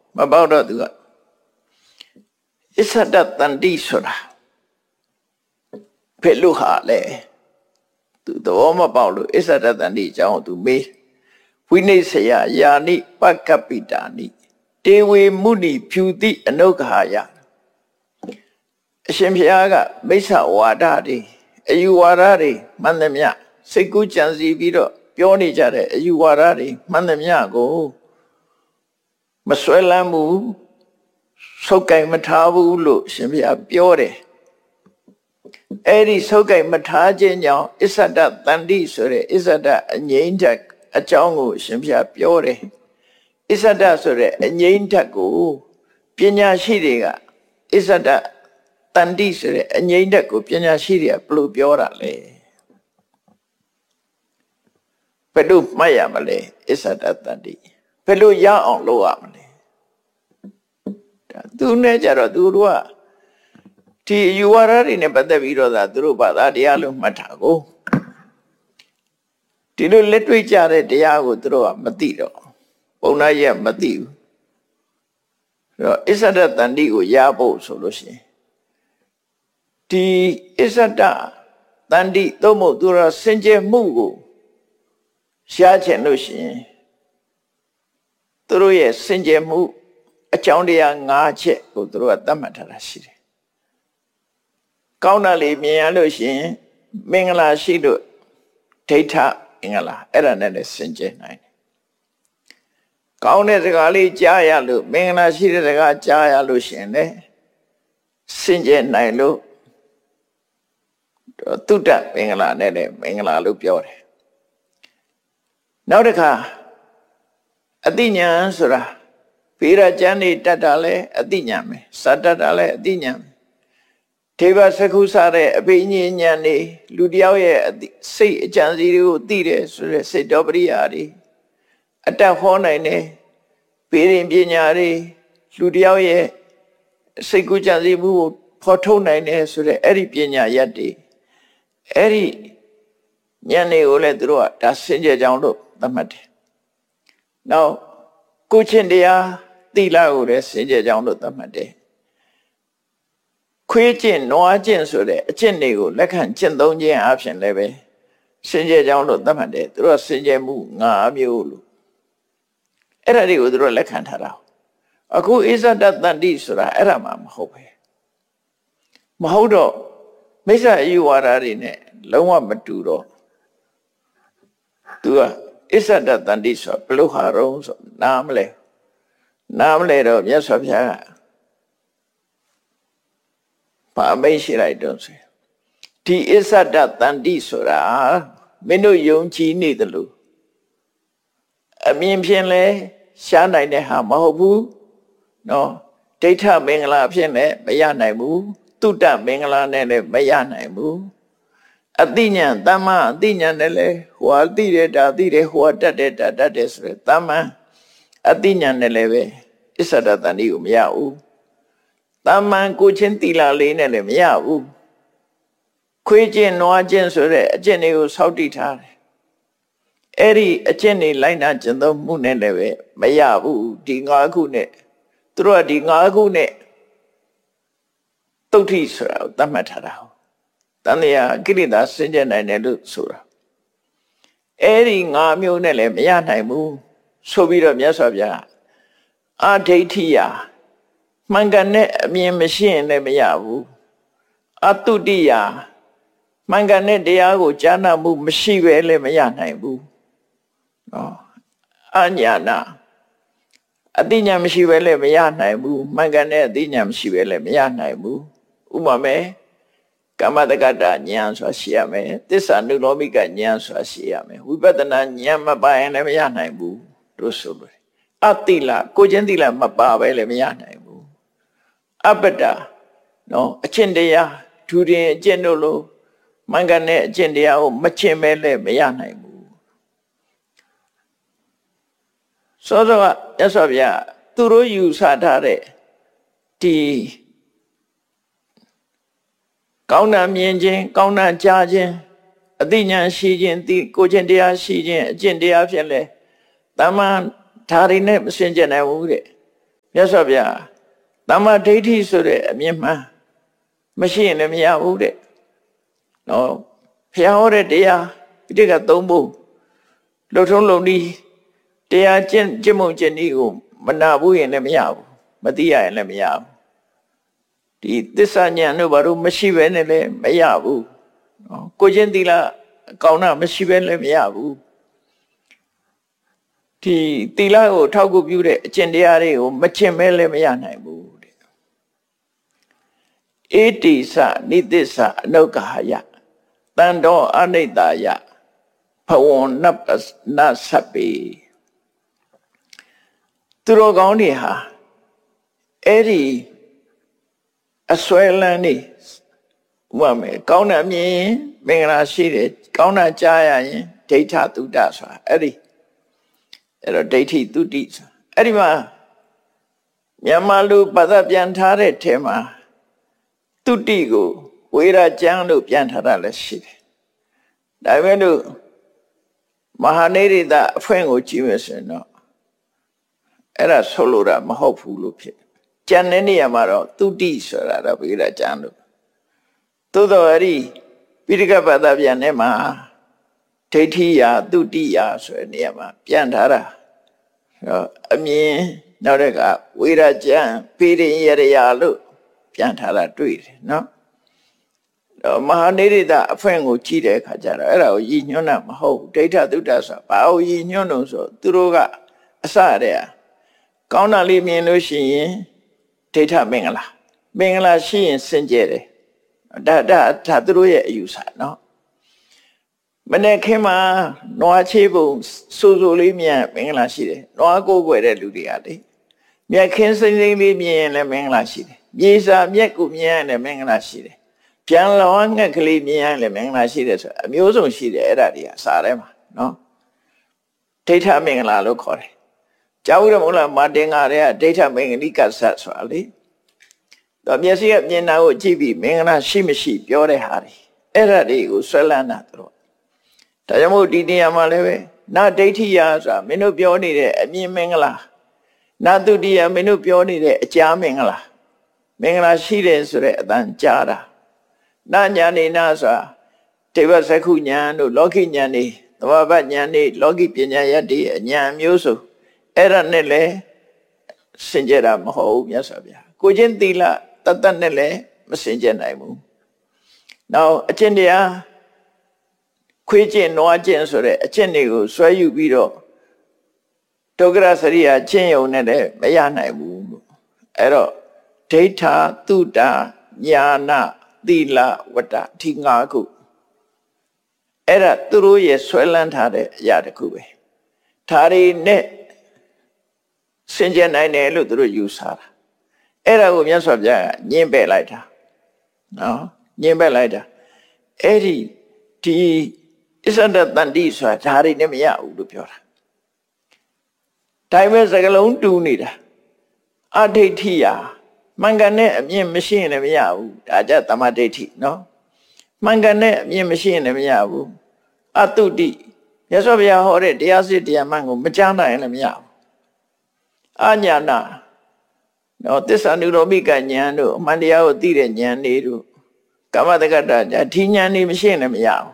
မပေါက်တော့သူကအစ္ဆဒတန္တိဆိုတာဘယ်လိုဟာလဲသူသဘောမပေါက်လို့အစ္ဆဒတန္တိအကြောင်းသူမေးဝိနိစ္စယယာနိပကပ္ပိတာနိတေဝေမုနိဖြူတိအနုဂဟာယအရှင်ဘုရားကမိစ္ဆဝါဒတွေအယူဝါဒတွေမှန်သမျှစိတ်ကူးကြံစည်ပြီးတော့ပြောနေကြတဲ့အယူဝါဒတွေမှန်သမျှကိုမဆွဲလန်းဘူးဆုပ်ကိုင်မထားဘူးလို့ရှင်ဘုရားပြောတယ်အဲ့ဒီဆုပ်ကိုင်မထားခြင်းကြောင့်အစ္ဆဒတန္တိဆိုတဲ့အစ္ဆဒအငြိမ့်ဓာတ်အကြောင်းကိုရှင်ဘုရားပြောတယ်အစ္ဆဒဆိုတဲ့အငြိမ့်ဓာတ်ကိုပညာရှိတွေကအစ္ဆဒတန္တိဆိုတဲ့အငြိမ့်ဓာတ်ကိုပညာရှိတွေကဘယ်လိုပြောတာလဲဘယ်လိုမှတ်ရမလဲအစ္ဆဒတန္တိဘယ်လိုရအောင်လုပ်ရမလဲသူနဲ့ကြတော့သူတို့ကဒီယူဝါဒတွေနဲ့ပတ်သက်ပြီးတော့သူတို့ဘာသာတရားလို့မှတ်တာကိုဒီလိုလက်တွေ့ကြတဲ့တရားကိုသူတို့ကမသိတော့ပုံနာရဲ့မသိဘူးအဲ့တော့အစ္ဆဒတန္တိကိုရဖို့ဆိုလို့ရှိရင်ဒီအစ္ဆဒတန္တိသို့မဟုတ်သူတို့စင်ကြယ်မှုကိုရှားချင်လို့ရှိရင်သူတို့ရဲ့စင်ကြယ်မှုအကြောင်းတရား၅ချက်ကိုသူတို့ကသတ်မှတ်ထားတာရှိတယ်ကောင်းတာလေးမြင်ရလို့ရှိရင်မင်္ဂလာရှိလို့ဒိဋ္ဌမင်္ဂလာအဲ့ဒါနဲ့လည်းစင်ကြယ်နိုင်တယ်ကောင်းတဲ့စကားလေးကြားရလို့မင်္ဂလာရှိတဲ့စကားကြားရလို့ရှိရင်လည်းစင်ကြယ်နိုင်လို့တုတ္တမင်္ဂလာနဲ့လည်းမင်္ဂလာလို့ပြောတယ်နောက်တစ်ခါအတိညာဏ်ဆိုတာဗေဒကျမ်းနေတတ်တာလဲအတိညာဏ်ပဲစတတ်တာလဲအတိညာဏ်ဒေဝစကုစားတဲ့အဘိညာဉ်ဉာဏ်နေလူတယောက်ရဲ့စိတ်အကြံစီတွေကိုသိတယ်ဆိုတဲ့စိတ်တော်ပရိယာတွေအတတ်ဟောနိုင်တယ်ဗေဒင်ပညာတွေလူတယောက်ရဲ့စိတ်ကူးကြံစီမှုကိုဖော်ထုတ်နိုင်တယ်ဆိုတဲ့အဲ့ဒီပညာရက်တွေအဲ့ဒီဉာဏ်တွေကိုလည်းသူတို့ကဒါစင်ကြယ်ကြောင်းလို့သတ်မှတ်တယ်နောက်ကိုချင်းတရားသီလကိုလည်းစင်ကြယ်ကြောင်းလို့သတ်မှတ်တယ်ခွေးကျင့်နွားကျင့်ဆိုတဲ့အကျင့်တွေကိုလက်ခံကျင့်သုံးခြင်းအပြင်လည်းပဲစင်ကြယ်ကြောင်းလို့သတ်မှတ်တယ်သူတို့ကစင်ကြယ်မှု၅မျိုးလို့အဲ့ဒါတွေကိုသူတို့လက်ခံထားတာအခုအစ္ဆဒတန္တိဆိုတာအဲ့ဒါမှမဟုတ်ပဲမဟုတ်တော့မိစ္ဆာအယူဝါဒတွေနဲ့လုံးဝမတူတော့သူကအစ္ဆဒတန္တိဆိုဘယ်လိုဟာရုံးဆိုနားမလဲတော့မြတ်စွာဘုရားကဘာမိတ်ရှိလိုက်တော့ဆိုဒီအစ္ဆဒတန္တိဆိုတာမင်းတို့ယုံကြည်နေတယ်လို့အမြင်ဖြင့်လဲရှားနိုင်တဲ့ဟာမဟုတ်ဘူးနော်ဒိဋ္ဌမင်္ဂလာဖြင့်လည်းမရနိုင်ဘူးတုတ္တမင်္ဂလာနဲ့လည်းမရနိုင်ဘူးအတိညာဏ်တမ္မာအတိညာဏ်နဲ့လည်းဟိုဟာသိတယ်ဒါသိတယ်ဟိုဟာတတ်တယ်ဒါတတ်တယ်ဆိုရယ်တမ္မာအတိညာဏ်နဲ့လည်းပဲအစ္ဆဒတန္တိကိုမရဘူးတမ္မာကိုချင်းသီလလေးနဲ့လည်းမရဘူးခွေးကျင့်နွားကျင့်ဆိုတဲ့အကျင့်တွေကိုစောင့်တည်ထားတယ်အဲ့ဒီအကျင့်တွေလိုက်နာကျင့်သုံးမှုနဲ့လည်းပဲမရဘူးဒီ၅ခုနဲ့သူတို့ကဒီ၅ခုနဲ့တုဋ္ဌိဆိုတာကိုသတ်မှတ်ထားတာတန်တရားကိရိတာစင်ကြယ်နိုင်တယ်လို့ဆိုတာအဲ့ဒီ၅မျိုးနဲ့လည်းမရနိုင်ဘူးဆိုပြီးတော့မြတ်စွာဘုရားအာဒိဋ္ဌိယမှန်ကန်တဲ့အမြင်မရှိရင်လည်းမရဘူးအတုတိယမှန်ကန်တဲ့တရားကိုကြားနာမှုမရှိပဲလည်းမရနိုင်ဘူးနော်အညာနာအတိညာမရှိပဲလည်းမရနိုင်ဘူးမှန်ကန်တဲ့အတိညာမရှိပဲလည်းမရနိုင်ဘူးဥပမာကမ္မတက္ကတာဉာဏ်ဆိုတာရှိရမယ်သစ္စာနုလောမိကဉာဏ်ဆိုတာရှိရမယ်ဝိပဿနာဉာဏ်မပါရင်လည်းမရနိုင်ဘူးတို့ဆိုလို့အတိလကိုချင်းတိလမပါပဲလည်းမရနိုင်ဘူးအပ္ပတနော်အကျင့်တရားဒူရင်အကျင့်တို့လို့မှန်ကန်တဲ့အကျင့်တရားကိုမကျင့်ပဲလည်းမရနိုင်ဘူးစောစောကမြတ်စွာဘုရားသူတို့ယူဆထားတဲ့ဒီကောင်းတာမြင်ခြင်းကောင်းတာကြားခြင်းအသိဉာဏ်ရှိခြင်းကိုချင်းတရားရှိခြင်းအကျင့်တရားဖြစ်လဲတမန်ဓာရီနဲ့မစင်ကြနိုင်ဘူးတဲ့မြတ်စွာဘုရားသမ္မာဒိဋ္ဌိဆိုတဲ့အမြင်မှန်မရှိရင်လည်းမရဘူးတဲ့နော်ဘုရားဟောတဲ့တရားပိဋကတ်3 ပုဒ်လုံထုံးလုံနည်းတရားကျင့်မှုကျင့်နည်းကိုမနာဘူးရင်လည်းမရဘူးမသိရရင်လည်းမရဘူးဒီသစ္စာဉာဏ်တို့ဘာလို့မရှိဘဲနဲ့လည်းမရဘူးနော်ကိုချင်းသီလကောင်းတာမရှိဘဲလည်းမရဘူးဒီသီလကိုထောက်ကူပြုတဲ့အကျင့်တရားတွေကိုမကျင့်မဲလည်းမရနိုင်ဘူးတဲ့ဧတိစနိသစ္စအနုက္ခာယတန်တော်အနိတ္တယဘဝနပ္ပနသဗ္ဗေသူတော်ကောင်းတွေဟာအဲ့ဒီအစွဲလန်းနေဥပမာကောင်းတဲ့အမြင်မင်္ဂလာရှိတယ်ကောင်းတာကြားရရင်ဒိဋ္ဌသုတ္တဆိုတာအဲ့တော့ဒိဋ္ဌိသုတိဆိုတာအဲ့ဒီမှာမြန်မာလူဘာသာပြန်ထားတဲ့ထဲမှာသုတိကိုဝေရကျမ်းလို့ပြန်ထားတာလည်းရှိတယ်ဒါပေမဲ့လို့မဟာနိရိတအဖွင့်ကိုကြည့်မယ်ဆိုရင်တော့အဲ့ဒါဆိုလိုတာမဟုတ်ဘူးလို့ဖြစ်ကျန်တဲ့နေရာမှာတော့သုတိဆိုတာတော့ဝေရကျမ်းလို့သို့တော်အဲ့ဒီပိဋကဘာသာပြန်ထဲမှာဒိဋ္ဌိယသုတိယဆိုတဲ့နေရာမှာပြန်ထားတာအမြင်နောက်တဲ့ကဝေရကျမ်းပိရိယရယလို့ပြန်ထားတာတွေ့တယ်နော်မဟာနိရိတအဖွင့်ကိုကြည့်တဲ့အခါကျတော့အဲ့ဒါကိုရည်ညွှန်းတာမဟုတ်ဒိဋ္ဌသုတ္တဆိုတာဘာကိုရည်ညွှန်းလို့ဆိုသူတို့ကအစတည်းကောင်းတာလေးမြင်လို့ရှိရင်ဒိဋ္ဌမင်္ဂလာရှိရင်စင်ကြယ်တယ်ဒါသူတို့ရဲ့အယူဆနော်မနေ့ခင်မှာနွားချေးပုံစိုးလေးမြင်မင်္ဂလာရှိတယ်နွားကိုယ်ွယ်တဲ့လူတွေကလေမြက်ခင်းစိမ့်စိမ့်လေးမြင်ရင်လည်းမင်္ဂလာရှိတယ်မြေစာမြက်ကိုမြင်ရင်လည်းမင်္ဂလာရှိတယ်ပြန်လောငှက်ကလေးမြင်ရင်လည်းမင်္ဂလာရှိတယ်ဆိုအမျိုးစုံရှိတယ်အဲ့ဒါတွေကစာထဲမှာနော်ဒိဋ္ဌမင်္ဂလာလို့ခေါ်တယ်ကြားဘူးတယ်မဟုတ်လားမာတင်ကတဲ့ဒိဋ္ဌမင်္ဂလိကဆတ်ဆိုတာလေတော့မျက်စိကမြင်တာကိုကြည့်ပြီးမင်္ဂလာရှိမရှိပြောတဲ့ဟာတွေအဲ့ဒါတွေကိုဆွဲလန်းတာတို့ဒါကြောင့်မို့ဒီနေရာမှာလည်းပဲနာဒိဋ္ဌိယဆိုတာမင်းတို့ပြောနေတဲ့အမြင်မင်္ဂလာနာတုတိယမင်းတို့ပြောနေတဲ့အကြားမင်္ဂလာရှိတယ်ဆိုတဲ့အတန်ကြားတာနာညာနေနာဆိုတာဒေဝစက္ခုညာတို့လောကိညာနေသဘာဝညာနေလောကိပညာယတ္တိအညာမျိုးစုအဲ့ဒါနဲ့လည်းစင်ကြယ်တာမဟုတ်ဘူးမြတ်စွာဘုရားကိုချင်းသီလတတ်နဲ့လည်းမစင်ကြယ်နိုင်ဘူးနောက်အကျင့်တရားခွေးကျင့်နွားကျင့်ဆိုတဲ့အကျင့်တွေကိုဆွဲယူပြီးတော့ဒုက္ခရစရိယာကျင့်ယုံနဲ့လည်းမရနိုင်ဘူးလို့အဲ့တော့ဒိဋ္ဌသုတ္တညာနာသီလဝတ္တဒီ5ခုအဲ့ဒါသူတို့ရဲ့ဆွဲလန်းထားတဲ့အရာတစ်ခုပဲဒါတွေနဲ့စင်ကြယ်နိုင်တယ်လို့သူတို့ယူဆတာအဲ့ဒါကိုမြတ်စွာဘုရားကညှင်းပယ်လိုက်တာနော်ညှင်းပယ်လိုက်တာအဲ့ဒီအစ္ဆဒတန္တိဆိုတာဒါတွေနဲ့မရဘူးလို့ပြောတာဒါပေမဲ့စကလုံးတူနေတာအဋ္ဌိဋ္ဌိယမှန်ကန်တဲ့အမြင်မရှိရင်လည်းမရဘူးဒါကြသမ္မာဒိဋ္ဌိနော်မှန်ကန်တဲ့အမြင်မရှိရင်လည်းမရဘူးအတုတိမြတ်စွာဘုရားဟောတဲ့တရားစစ်တရားမှန်ကိုမကြားနိုင်ရင်လည်းမရဘူးအညာနာနော်သစ္စာနုရောမိကဉာဏ်တို့အမှန်တရားကိုသိတဲ့ဉာဏ်တွေတို့ကမ္မတက္ကတဒီဉာဏ်တွေမရှိရင်လည်းမရဘူး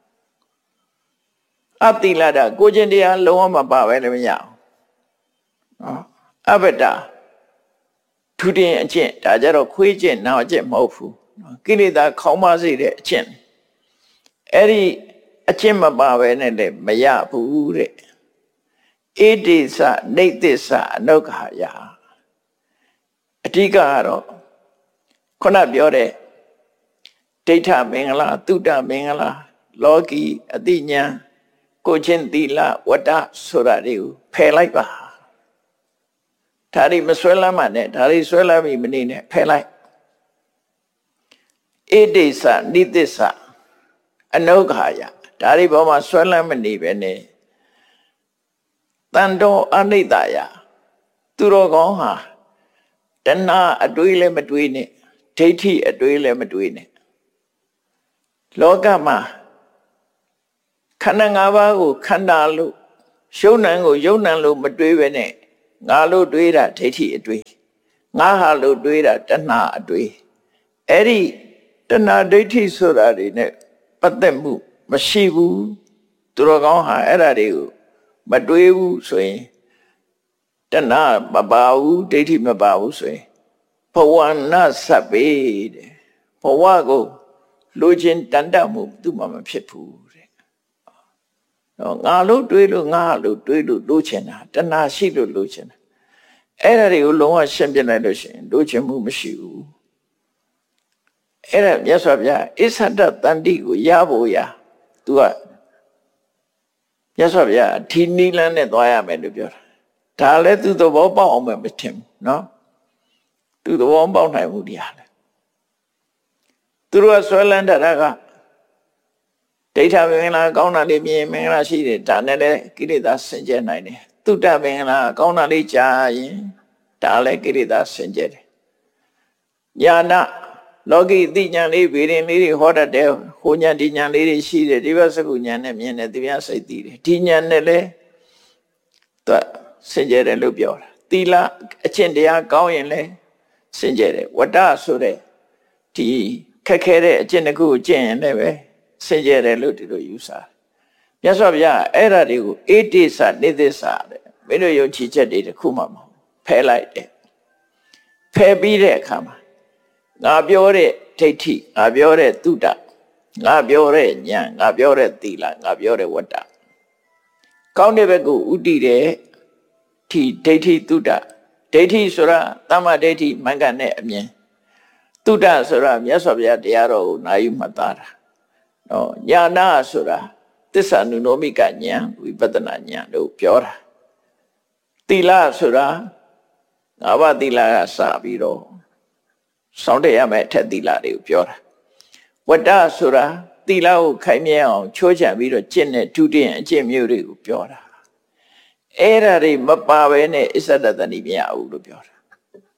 အတိလဒကိုကျင့်တရားလုံးဝမပါပဲလည်းမရဘူးနော်အဘဒထူတင်အကျင့်ဒါကြတော့ခွေးကျင့်နောက်အကျင့်မဟုတ်ဘူးကိလေသာခေါင်းမစေတဲ့အကျင့်အဲ့ဒီအကျင့်မပါပဲနဲ့လည်းမရဘူးတဲ့ဧတိစနေသစ္စအနုက္ခာယအဓိကကတော့ခုနပြောတဲ့ဒိဋ္ဌမင်္ဂလာသုတ္တမင်္ဂလာလောကီအတိညာကိုချင်းသီလဝတ္တဆိုတာတွေကိုဖယ်လိုက်ပါဒါတွေမဆွဲလမ်းမှနဲ့ဒါတွေဆွဲလမ်းပြီးမနေနဲ့ဖယ်လိုက်ဧတိစနိသစ္စအနုက္ခာယဒါတွေပေါ်မှာဆွဲလမ်းမနေပဲနဲ့တန်တော်အနိတ္တယသူတော်ကောင်းဟာတဏှာအတွေးလည်းမတွေးနဲ့ဒိဋ္ဌိအတွေးလည်းမတွေးနဲ့လောကမှာခန္ဓာ၅ပါးကိုခန္ဓာလို့ယုံနံကိုယုံနံလို့မတွေးပဲနဲ့ငါလို့တွေးတာဒိဋ္ဌိအတွေးငါဟာလို့တွေးတာတဏှာအတွေးအဲ့ဒီတဏှာဒိဋ္ဌိဆိုတာတွေနဲ့ပတ်သက်မှုမရှိဘူးသူတော်ကောင်းဟာအဲ့ဒါတွေကိုမတွေးဘူးဆိုရင်တဏှာမပါဘူးဒိဋ္ဌိမပါဘူးဆိုရင်ဘဝနာစပ်ပေတဲ့ဘဝကိုလိုချင်တန်တမှုသူ့မှာမဖြစ်ဘူးတဲ့တော့ငါလို့တွေးလို့ငါလို့တွေးလို့လိုချင်တာတဏှာရှိလို့လိုချင်တာအဲ့ဒါတွေကိုလုံးဝရှင်းပြလိုက်လို့ရှိရင်လိုချင်မှုမရှိဘူးအဲ့ဒါမြတ်စွာဘုရားအစ္ဆဒတန္တိကိုရဖို့ရသူကမြတ်စွာဘုရားဒီနိလန်းနဲ့သွားရမယ်လို့ပြောတာဒါလည်းသူသဘောပေါက်အောင်မထင်ဘူးနော်သူသဘောပေါက်နိုင်မှုတရားလေသူတို့ကဆွဲလန်းတတ်တာကဒိဋ္ဌမင်္ဂလာကောင်းတာလေးမြင်မင်္ဂလာရှိတယ်ဒါနဲ့လည်းကိလေသာစင်ကြယ်နိုင်တယ်သုတမင်္ဂလာကောင်းတာလေးကြားရင်ဒါလည်းကိလေသာစင်ကြယ်တယ်ညာနာလောကီသိဉာဏ်လေးဗေဒင်လေးတွေဟောတတ်တယ်ဟိုဉာဏ်ဒီဉာဏ်လေးတွေရှိတယ်ဒီဘက်စကုဉာဏ်နဲ့မြင်တယ်တရားစိတ်သိတယ်ဒီဉာဏ်နဲ့လည်းသူစင်ကြယ်တယ်လို့ပြောတာသီလအကျင့်တရားကောင်းရင်လည်းစင်ကြယ်တယ်ဝတ္တဆိုတဲ့ဒီခက်ခဲတဲ့အကျင့်တစ်ခုကိုကျင့်ရင်လည်းပဲစင်ကြယ်တယ်လို့ဒီလိုယူဆတယ်မြတ်စွာဘုရားအဲ့ဓာတွေကိုအေတိစ္စနေသစ္စတဲ့မင်းတို့ယုံကြည်ချက်တွေတစ်ခုမှမဟုတ်ဖယ်လိုက်တယ်ဖယ်ပြီးတဲ့အခါမှာငါပြောတဲ့ဒိဋ္ဌိငါပြောတဲ့သုတငါပြောတဲ့ဉာဏ်ငါပြောတဲ့သီလငါပြောတဲ့ဝတ္တကောင်းတဲ့ဘက်ကိုဥတည်တဲ့ဒီဒိဋ္ဌိသုတဒိဋ္ဌိဆိုတာသမ္မာဒိဋ္ဌိမှန်ကန်တဲ့အမြင်သုတဆိုတာမြတ်စွာဘုရားတရားတော်ကိုနာယူမှတ်သားတာနော်ညာနာဆိုတာသစ္စာနုနောမိကဉာဏ်ဝိပဿနာဉာဏ်တို့ပြောတာသီလဆိုတာငါးပါးသီလကစပြီးတော့စောင့်တရမယ့်အထက်သီလတွေကိုပြောတာဝတ္တဆိုတာသီလကိုခိုင်မြဲအောင်ချိုးချံပြီးတော့ကျင့်တဲ့ဒုတိယအကျင့်မျိုးတွေကိုပြောတာအဲ့ဒါတွေမပါဘဲနဲ့အစ္ဆဒတဏိမရဘူးလို့ပြောတာ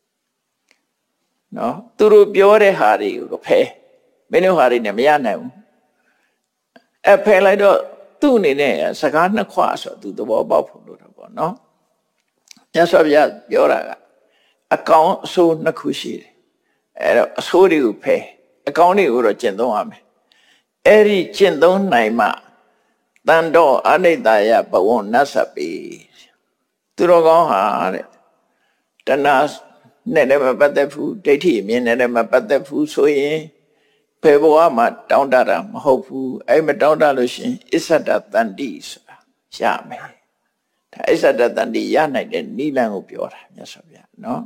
နော်သူတို့ပြောတဲ့ဟာတွေကိုဖယ်မင်းတို့ဟာတွေနဲ့မရနိုင်ဘူးအဖယ်လိုက်တော့သူ့အနေနဲ့စကားနှစ်ခွဆိုသူသဘောပေါက်ဖို့လို့တော့ပေါ့နော်မြတ်စွာဘုရားပြောတာကအကောင်အဆိုးနှစ်ခုရှိတယ်အဲ့တော့အဆိုးတွေကိုဖယ်အကောင်တွေကိုတော့ကျင့်သုံးရမယ်အဲ့ဒီကျင့်သုံးနိုင်မှတန်တော်အနိတ္တယဘဝနတ်စပေသူတော်ကောင်းဟာတဲ့တဏှာနဲ့လည်းမပတ်သက်ဘူးဒိဋ္ဌိအမြင်နဲ့လည်းမပတ်သက်ဘူးဆိုရင်ဘယ်ဘဝမှာတောင်းတတာမဟုတ်ဘူးအဲ့မတောင်းတလို့ရှိရင်အစ္ဆဒတန္တိဆိုတာရမယ်ဒါအစ္ဆဒတန္တိရနိုင်တဲ့နိလန်းကိုပြောတာမြတ်စွာဘုရားနော်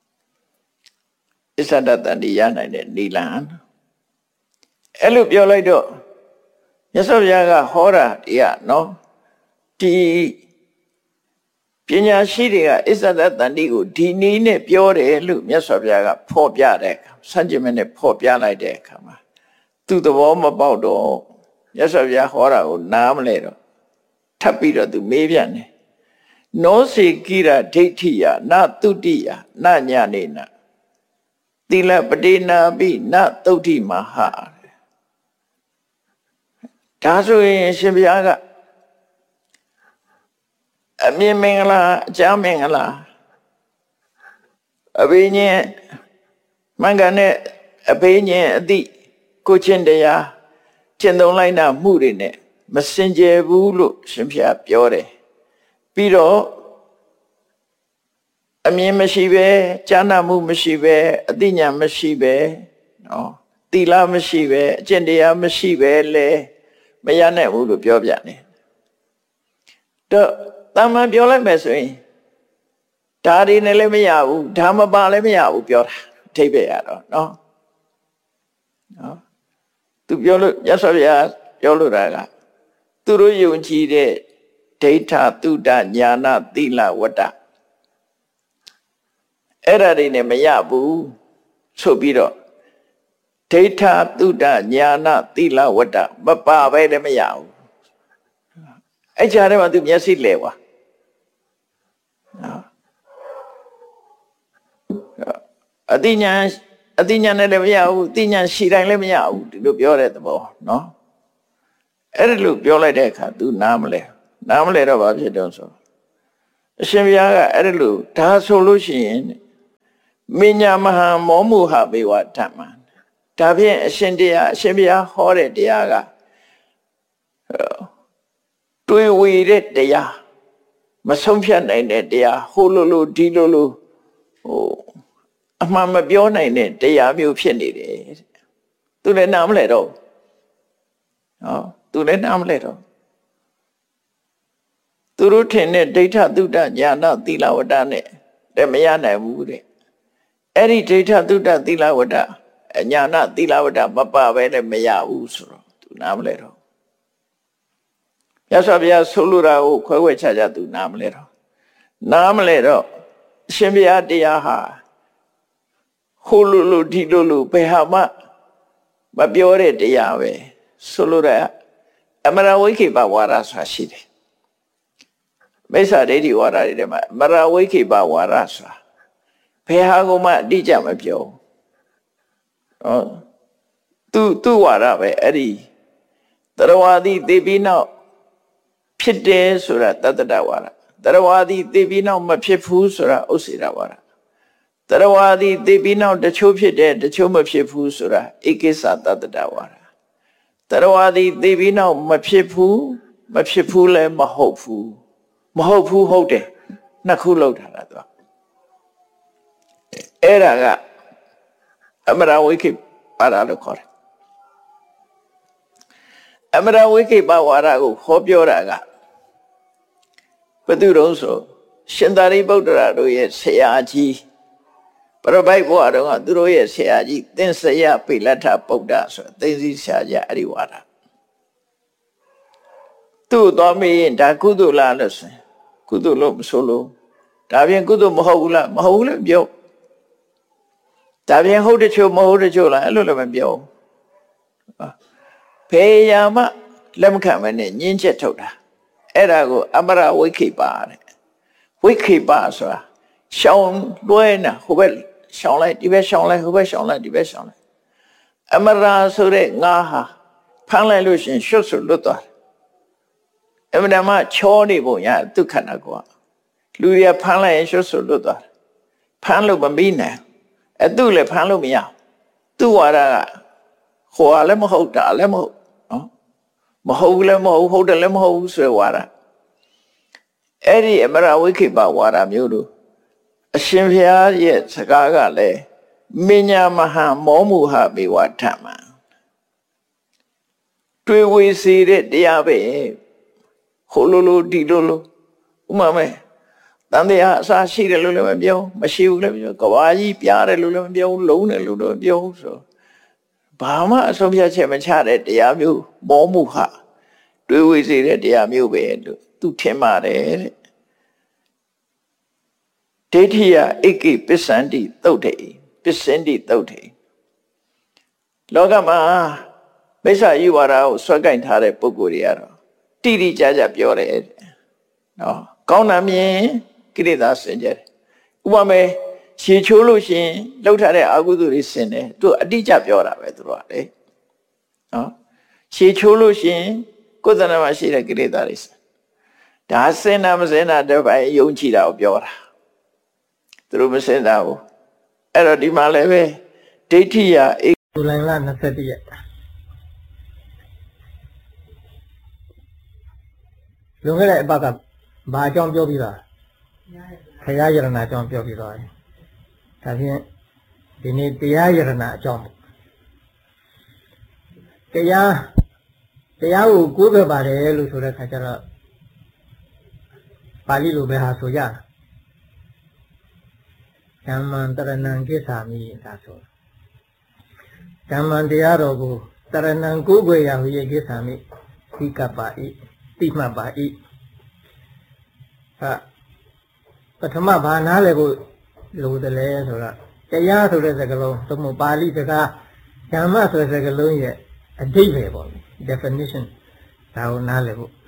အစ္ဆဒတန္တိရနိုင်တဲ့နိလန်းအဲ့လိုပြောလိုက်တော့မြတ်စွာဘုရားကဟောတာတရားနော်ဒီပညာရှိတွေကအစ္ဆဒတန္တိကိုဒီနည်းနဲ့ပြောတယ်လို့မြတ်စွာဘုရားကဖော်ပြတဲ့အခါစัจ jin နဲ့ဖော်ပြလိုက်တဲ့အခါမှာသူသဘောမပေါက်တော့မြတ်စွာဘုရားဟောတာကိုနားမလဲတော့ထပ်ပြီးတော့သူမေးပြန်တယ်နောစေကိရဒိဋ္ဌိယနတုတိယနညာနေနသီလပတိနာပိနသုတ်တိမဟာဒါဆိုရင်ရှင်ဘုရားကအမြင်မင်္ဂလာအကြမ်းမင်္ဂလာအဘိညာဉ်မှန်ကန်တဲ့အဘိညာဉ်အတိကိုချင်းတရားကျင့်သုံးလိုက်တာမှုတွေနဲ့မစင်ကြယ်ဘူးလို့ရှင်ဘုရားပြောတယ်ပြီးတော့အမြင်မရှိပဲကြားနာမှုမရှိပဲအသိဉာဏ်မရှိပဲနော်သီလမရှိပဲအကျင့်တရားမရှိပဲလေမရနိုင်ဘူးလို့ပြောပြတယ်တော့တမန်ပြောလိုက်မယ်ဆိုရင်ဒါတွေနဲ့လည်းမရဘူးဒါမပါလည်းမရဘူးပြောတာအထိပ္ပယ်ရတော့နော်သူပြောလို့ရသော်ဗျာပြောလို့တာကသူတို့ယုံကြည်တဲ့ဒိဋ္ဌသုတညာနာသီလဝတ္တအဲ့ဒါတွေနဲ့မရဘူးဆိုပြီးတော့ဒိဋ္ဌသုတညာနာသီလဝတ္တမပါပဲလည်းမရဘူးအဲ့ကြားထဲမှာသူမျက်စိလဲသွားအတိညာနဲ့လည်းမရဘူးအတိညာရှိတိုင်းလည်းမရဘူးဒီလိုပြောတဲ့သဘောနော်အဲ့ဒါလို့ပြောလိုက်တဲ့အခါ तू နားမလဲတော့ဘာဖြစ်တော့ဆိုအရှင်ဘုရားကအဲ့ဒါလို့ဒါဆိုလို့ရှိရင်မညာမဟာမောမှုဟာဘေဝဓမ္မဒါဖြင့်အရှင်ဘုရားဟောတဲ့တရားကတွေးဝေတဲ့တရားမဆုံးဖြတ်နိုင်တဲ့တရားဟိုလိုဒီလိုအမှန်မပြောနိုင်တဲ့တရားမျိုးဖြစ်နေတယ်သူလည်းနားမလဲတော့သူလည်းနားမလဲတော့သူတို့ထင်တဲ့ဒိဋ္ဌသုဒ္ဓညာဏသီလဝတ္တနဲ့တမရနိုင်ဘူးတဲ့အဲ့ဒီဒိဋ္ဌသုဒ္ဓသီလဝတ္တညာဏသီလဝတ္တမပါပဲနဲ့မရဘူးဆိုတော့သူနားမလဲတော့ရသော်ဘုရားဆိုလိုတာကိုခွဲခြားသူနားမလဲတော့အရှင်ဘုရားတရားဟာဟိုလိုဒီလိုဘယ်ဟာမှမပြောတဲ့တရားပဲဆိုလိုတာအမရဝိခေပဝါဒဆိုတာရှိတယ်မိစ္ဆာဒိဋ္ဌိဝါဒတွေထဲမှာအမရဝိခေပဝါဒဆိုတာဘယ်ဟာကိုမှအတိအကျမပြောသူဝါဒပဲအဲ့ဒီတရဝါဒီသိပြီးနောက်ဖြစ်တယ်ဆိုတာတတ္တတဝါဒတရဝါဒီသိပြီးနောက်မဖြစ်ဘူးဆိုတာဥစ္စေတဝါဒတရဝါဒီသိပြီးနောက်တချို့ဖြစ်တယ်တချို့မဖြစ်ဘူးဆိုတာဧကိစ္စတတ္တတဝါဒတရဝါဒီသိပြီးနောက်မဖြစ်ဘူးလည်းမဟုတ်ဘူးဟုတ်တယ်နှစ်ခုလောက်ထားတာသူအဲ့ဒါကအမရဝိကိပါဒလို့ခေါ်တယ်အမရဝိကိပဝါဒကိုဟောပြောတာကဘယ်သူတုံးဆိုရှင်သာရိပုတ္တရာတို့ရဲ့ဆရာကြီးပရပိုက်ဘုရားတော်ကသူတို့ရဲ့ဆရာကြီးသင်္စယပိလထဗုဒ္ဓဆိုသိသိဆရာကြီးအဲ့ဒီဝါဒသူ့တော်မင်းဒါကုသိုလ်လားလို့ဆိုကုသိုလ်လို့မဆိုလို့ဒါပြင်ကုသိုလ်မဟုတ်ဘူးလားမဟုတ်ဘူးလို့ပြောဒါပြင်ဟုတ်တချို့မဟုတ်တချို့လားအဲ့လိုလည်းမပြောဖေးရမလက်မခံမနဲ့ညင်းချက်ထုတ်တာအဲ့ဒါကိုအမရဝိခိပါတဲ့ဝိခိပါဆိုတာရှောင်းလွှဲနေဟိုဘက်ရှောင်းလိုက်ဒီဘက်ရှောင်းလိုက်ဟိုဘက်ရှောင်းလိုက်ဒီဘက်ရှောင်းလိုက်အမရဆိုတဲ့ငါဟာဖမ်းလိုက်လို့ရှင်ရွှတ်ဆိုလွတ်သွားတယ်အမှန်တမ်းချောနေပုံရဒုက္ခနာကွာလူရဖမ်းလိုက်ရင်ရွှတ်ဆိုလွတ်သွားတယ်ဖမ်းလို့မပြီးနိုင်သူ့လည်းဖမ်းလို့မရသူ့ဝါဒကဟိုဟာလည်းမဟုတ်တာလည်းမဟုတ်မဟုတ်လည်းမဟုတ်ဟုတ်တယ်လည်းမဟုတ်ဘူးဆိုရဝါဒအဲ့ဒီအမရဝိခိပဝါဒမျိုးတို့အရှင်ဘုရားရဲ့စကားကလည်းမညာမဟာမောမှုဟာဘေဝဓမ္မတွေ့ဝေစီတဲ့တရားပဲဟိုလိုဒီလိုဥမာမဲ့တန်တရားအစားရှိတယ်လို့လည်းမပြောမရှိဘူးလည်းမပြောကဘာကြီးပြားတယ်လို့လည်းမပြောလုံးတယ်လို့လည်းမပြောဆိုဘာမှအဆုံးဖြတ်ချက်မချတဲ့တရားမျိုးမောမှုဟာတွေးဝေစေတဲ့တရားမျိုးပဲလို့သူထင်ပါတယ်တဲ့ဒိဋ္ဌိယဧကိပစ္စန္တိသုတ်တေပစ္စန္တိသုတ်တေလောကမှာမိစ္ဆာယုဝါဒကိုဆွဲကင်ထားတဲ့ပုဂ္ဂိုလ်တွေကတော့တိတိကျကျပြောတယ်နော်ကောင်းတာမြင်ကိလေသာစင်ကြတယ်ဥပမာရှည်ချိုးလို့ရှင်လှုပ်ထားတဲ့အကုသိုလ်တွေစင်တယ်သူအတိအကျပြောတာပဲသူတို့ကလေနော်ရှည်ချိုးလို့ရှင်ကိုယ်တဏ္ဍမှာရှိတဲ့ကိလေသာတွေဒါစင်တာမစင်တာတပိုင်းယုံကြည်တာကိုပြောတာသူတို့မစင်တာဘူးအဲ့တော့ဒီမှာလည်းပဲဒိဋ္ဌိယဧဇူလိုင်လ21ရက်လွန်ခဲ့တဲ့အပတ်ကဘာအကြောင်းပြောပြီးတာခရယရဏအကြောင်းပြောပြီးတော့ဒါဖြင့်ဒီနေ့တရားယရဏအကြောင်းတရားကိုကိုးကွယ်ပါတယ်လို့ဆိုတဲ့ခါကျတော့ပါဠိလိုပဲဟာဆိုရဓမ္မံတရဏံကိစ္ဆာမိဒါဆိုဓမ္မံတရားတော်ကိုတရဏံကိုးကွယ်ရဟူ၍ကိစ္ဆာမိသိကပ္ပါဤတိမှတ်ပါဤဟာပထမဘာနာလဲကိုလိုတယ်လဲဆိုတော့တရားဆိုတဲ့စကားလုံးသို့မဟုတ်ပါဠိစကားဓမ္မဆိုတဲ့စကားလုံးရဲ့အဓိပ္ပာယ်ပေါ့ definition ဒါကိုနားလည်ဖို့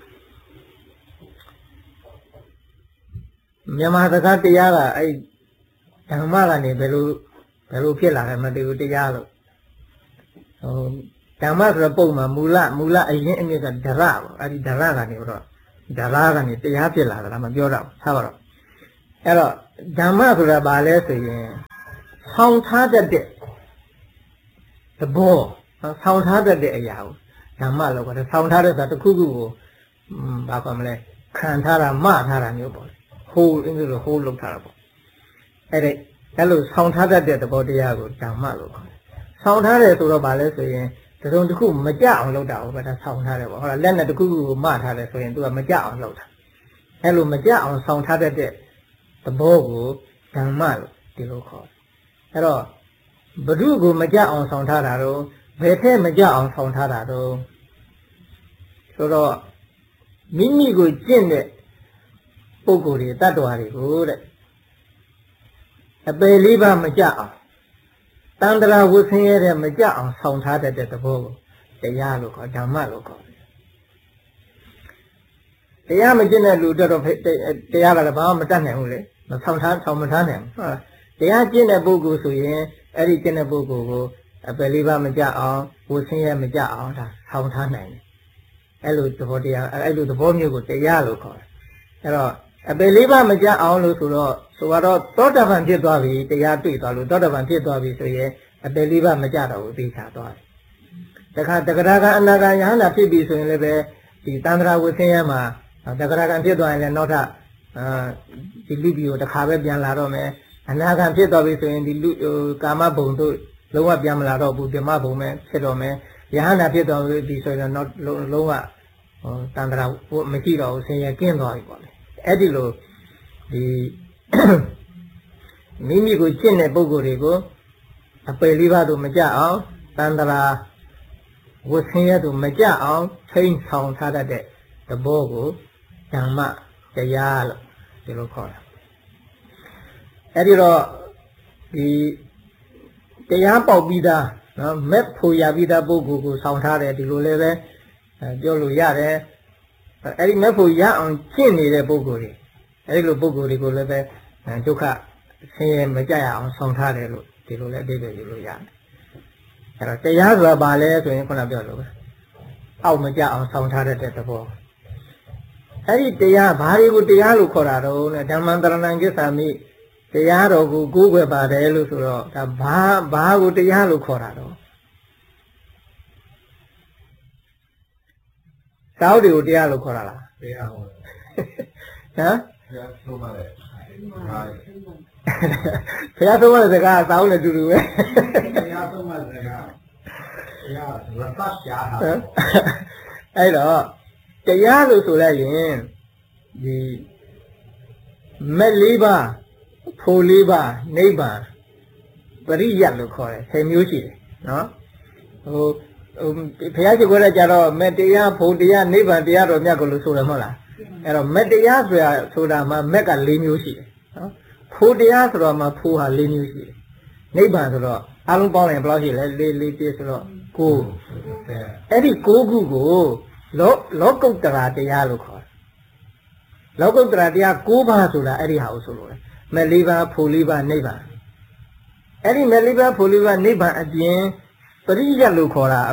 မြန်မာစကားတရားကအဲ့ဓမ္မကနေဘယ်လိုဖြစ်လာတယ်မသိဘူးတရားလို့ဟိုဓမ္မဆိုတဲ့ပုံမှာမူလအရင်အမြစ်ကဒရပေါ့အဲ့ဒီဒရကနေတော့ဒရကနေတရားဖြစ်လာတာမပြောတော့ထားပါတော့အဲ့တော့ဓမ္မဆိုတာဘာလဲဆိုရင်ဆောင်ထားတတ်တဲ့သဘောဆောင်ထားတတ်တဲ့အရာကိုဓမ္မလို့ခေါ်တယ်ဆောင်ထားတဲ့ဆိုတာတစ်ခုခုကိုဘာခေါ်မလဲခံထားတာမထားတာမျိုးပေါ့ဟိုးအင်းလို့ဟိုးလောက်ထားတာပေါ့အဲ့လိုဆောင်ထားတတ်တဲ့သဘောတရားကိုဓမ္မလို့ခေါ်တယ်ဆောင်ထားတယ်ဆိုတော့ဘာလဲဆိုရင်တစုံတစ်ခုမကြအောင်လုပ်တာဟုတ်ပါဒါဆောင်ထားတယ်ပေါ့ဟုတ်လားလက်နဲ့တစ်ခုခုကိုမထားတယ်ဆိုရင်သူကမကြအောင်လုပ်တာအဲ့လိုမကြအောင်ဆောင်ထားတတ်တဲ့သဘောကိုဓမ္မလို့ဒီလိုခေါ်တယ်အဲ့တော့ဘု து ကိုမကြအောင်ဆောင်ထားတာတော့ဘယ်ထဲမကြအောင်ဆောင်ထားတာတော့ဆိုတော့မိမိကိုကျင့်တဲ့ပုဂ္ဂိုလ်တွေတ attva တွေကိုတဲ့အပယ်လေးပါမကြအောင်တန္တရာဝိဆင်းရဲတဲ့မကြအောင်ဆောင်ထားတတ်တဲ့သဘောကိုတရားလို့ခေါ်ဓမ္မလို့ခေါ်တယ်တရားမကျင့်တဲ့လူတော့တရားကလည်းဘာမှမတတ်နိုင်ဘူးလေမဆောင်မထားနိုင်ဘူးဟုတ်တရားကျင့်တဲ့ပုဂ္ဂိုလ်ဆိုရင်အဲ့ဒီကျင့်တဲ့ပုဂ္ဂိုလ်ကိုအပယ်လေးပါမကြအောင်ဝိဆင်းရဲမကြအောင်ဒါဆောင်ထားနိုင်တယ်အဲ့လိုသဘောတရားအဲ့လိုသဘောမျိုးကိုတရားလို့ခေါ်တယ်အဲ့တော့အပယ်လေးပါမကြအောင်လို့ဆိုတော့သောတာပန်ဖြစ်သွားပြီတရားတွေ့သွားလို့သောတာပန်ဖြစ်သွားပြီဆိုရင်အပယ်လေးပါမကြတော့ဘူးသိချသွားတယ်တခါတဂရကအနာဂါယဟနာဖြစ်ပြီဆိုရင်လည်းပဲဒီတန္တရာဝိဆင်းရဲမှာတဂရကံဖြစ်သွားရင်လည်းနောက်ထပ်ဒီလူပြီးကိုတခါပဲပြန်လာတော့မယ်အနာဂံဖြစ်သွားပြီဆိုရင်ဒီလူကာမဘုံတို့လုံးဝပြန်မလာတော့ဘူးဓမ္မဘုံပဲဖြစ်တော့မယ်ယဟနာဖြစ်သွားပြီဆိုရင်တော့လုံးဝတန္တရာမရှိတော့ဘူးဆင်းရဲကင်းသွားပြီပေါ့လေအဲ့ဒီလိုဒီမိမိကိုကျင့်တဲ့ပုဂ္ဂိုလ်တွေကိုအပယ်လေးပါးတို့မကြအောင်တန္တရာဝဆင်းရဲတို့မကြအောင်ထိန်းဆောင်ထားတတ်တဲ့သဘောကိုဓမ္မတရားလို့ဒီလိုခေါ်တာအဲ့ဒီတော့ဒီတရားပေါက်ပြီးသားနော်မက်ဖို့ရပြီးသားပုဂ္ဂိုလ်ကိုဆောင်ထားတယ်ဒီလိုလည်းပဲပြောလို့ရတယ်အဲ့ဒီမက်ဖို့ရအောင်ကျင့်နေတဲ့ပုဂ္ဂိုလ်တွေအဲ့ဒီလိုပုဂ္ဂိုလ်တွေကိုလည်းပဲဒုက္ခဆင်းရဲမကြရအောင်ဆောင်ထားတယ်လို့ဒီလိုလည်းအဓိပ္ပာယ်ယူလို့ရတယ်အဲ့တော့တရားဆိုတာဘာလဲဆိုရင်ခုနပြောလို့ပဲအောက်မကြအောင်ဆောင်ထားတဲ့သဘောအဲ့ဒီတရားဘာတွေကိုတရားလို့ခေါ်တာတော့လဲဓမ္မံတရဏံကိစ္ဆာမိတရားတော်ကိုကိုးကွယ်ပါတယ်လို့ဆိုတော့ဒါဘာကိုတရားလို့ခေါ်တာတော့သာဝတိကိုတရားလို့ခေါ်တာလားတရားဟောဟမ်တရားဆုံးပါလေဘုရားဆုံးမတဲ့စကားသာဝတိနဲ့တူတူပဲတရားဆုံးမတဲ့စကားတရားရတ္တရှားတာအဲ့တော့တရားလို့ဆိုလိုက်ရင်ဒီမဲ့လေးပါဖို့လေးပါနိဗ္ဗာန်ပရိယတ်လို့ခေါ်တယ်10မျိုးရှိတယ်နော်ဟိုဘုရားရှိခိုးတဲ့ကြတော့မဲ့တရားဖို့တရားနိဗ္ဗာန်တရားတော်မြတ်ကိုလို့ဆိုတယ်မဟုတ်လားအဲ့တော့မဲ့တရားဆိုတာမှာမက်က4မျိုးရှိတယ်နော်ဖို့တရားဆိုတော့မှဖို့ဟာ4မျိုးရှိတယ်နိဗ္ဗာန်ဆိုတော့အလုံးပေါင်းရင်ဘယ်လောက်ရှိလဲ4ပြည့်ဆိုတော့9အဲ့ဒီ9ခုကိုလောကုတ္တရာတရားလို့ခေါ်တယ်လောကုတ္တရာတရား9ပါးဆိုတာအဲ့ဒီဟာကိုဆိုလို့မဲ့4ပါးဖို့4ပါးနိဗ္ဗာန်အဲ့ဒီမဲ့4ပါးဖို့4ပါးနိဗ္ဗာန်အပြင်ပရိယတ်လို့ခေါ်တာ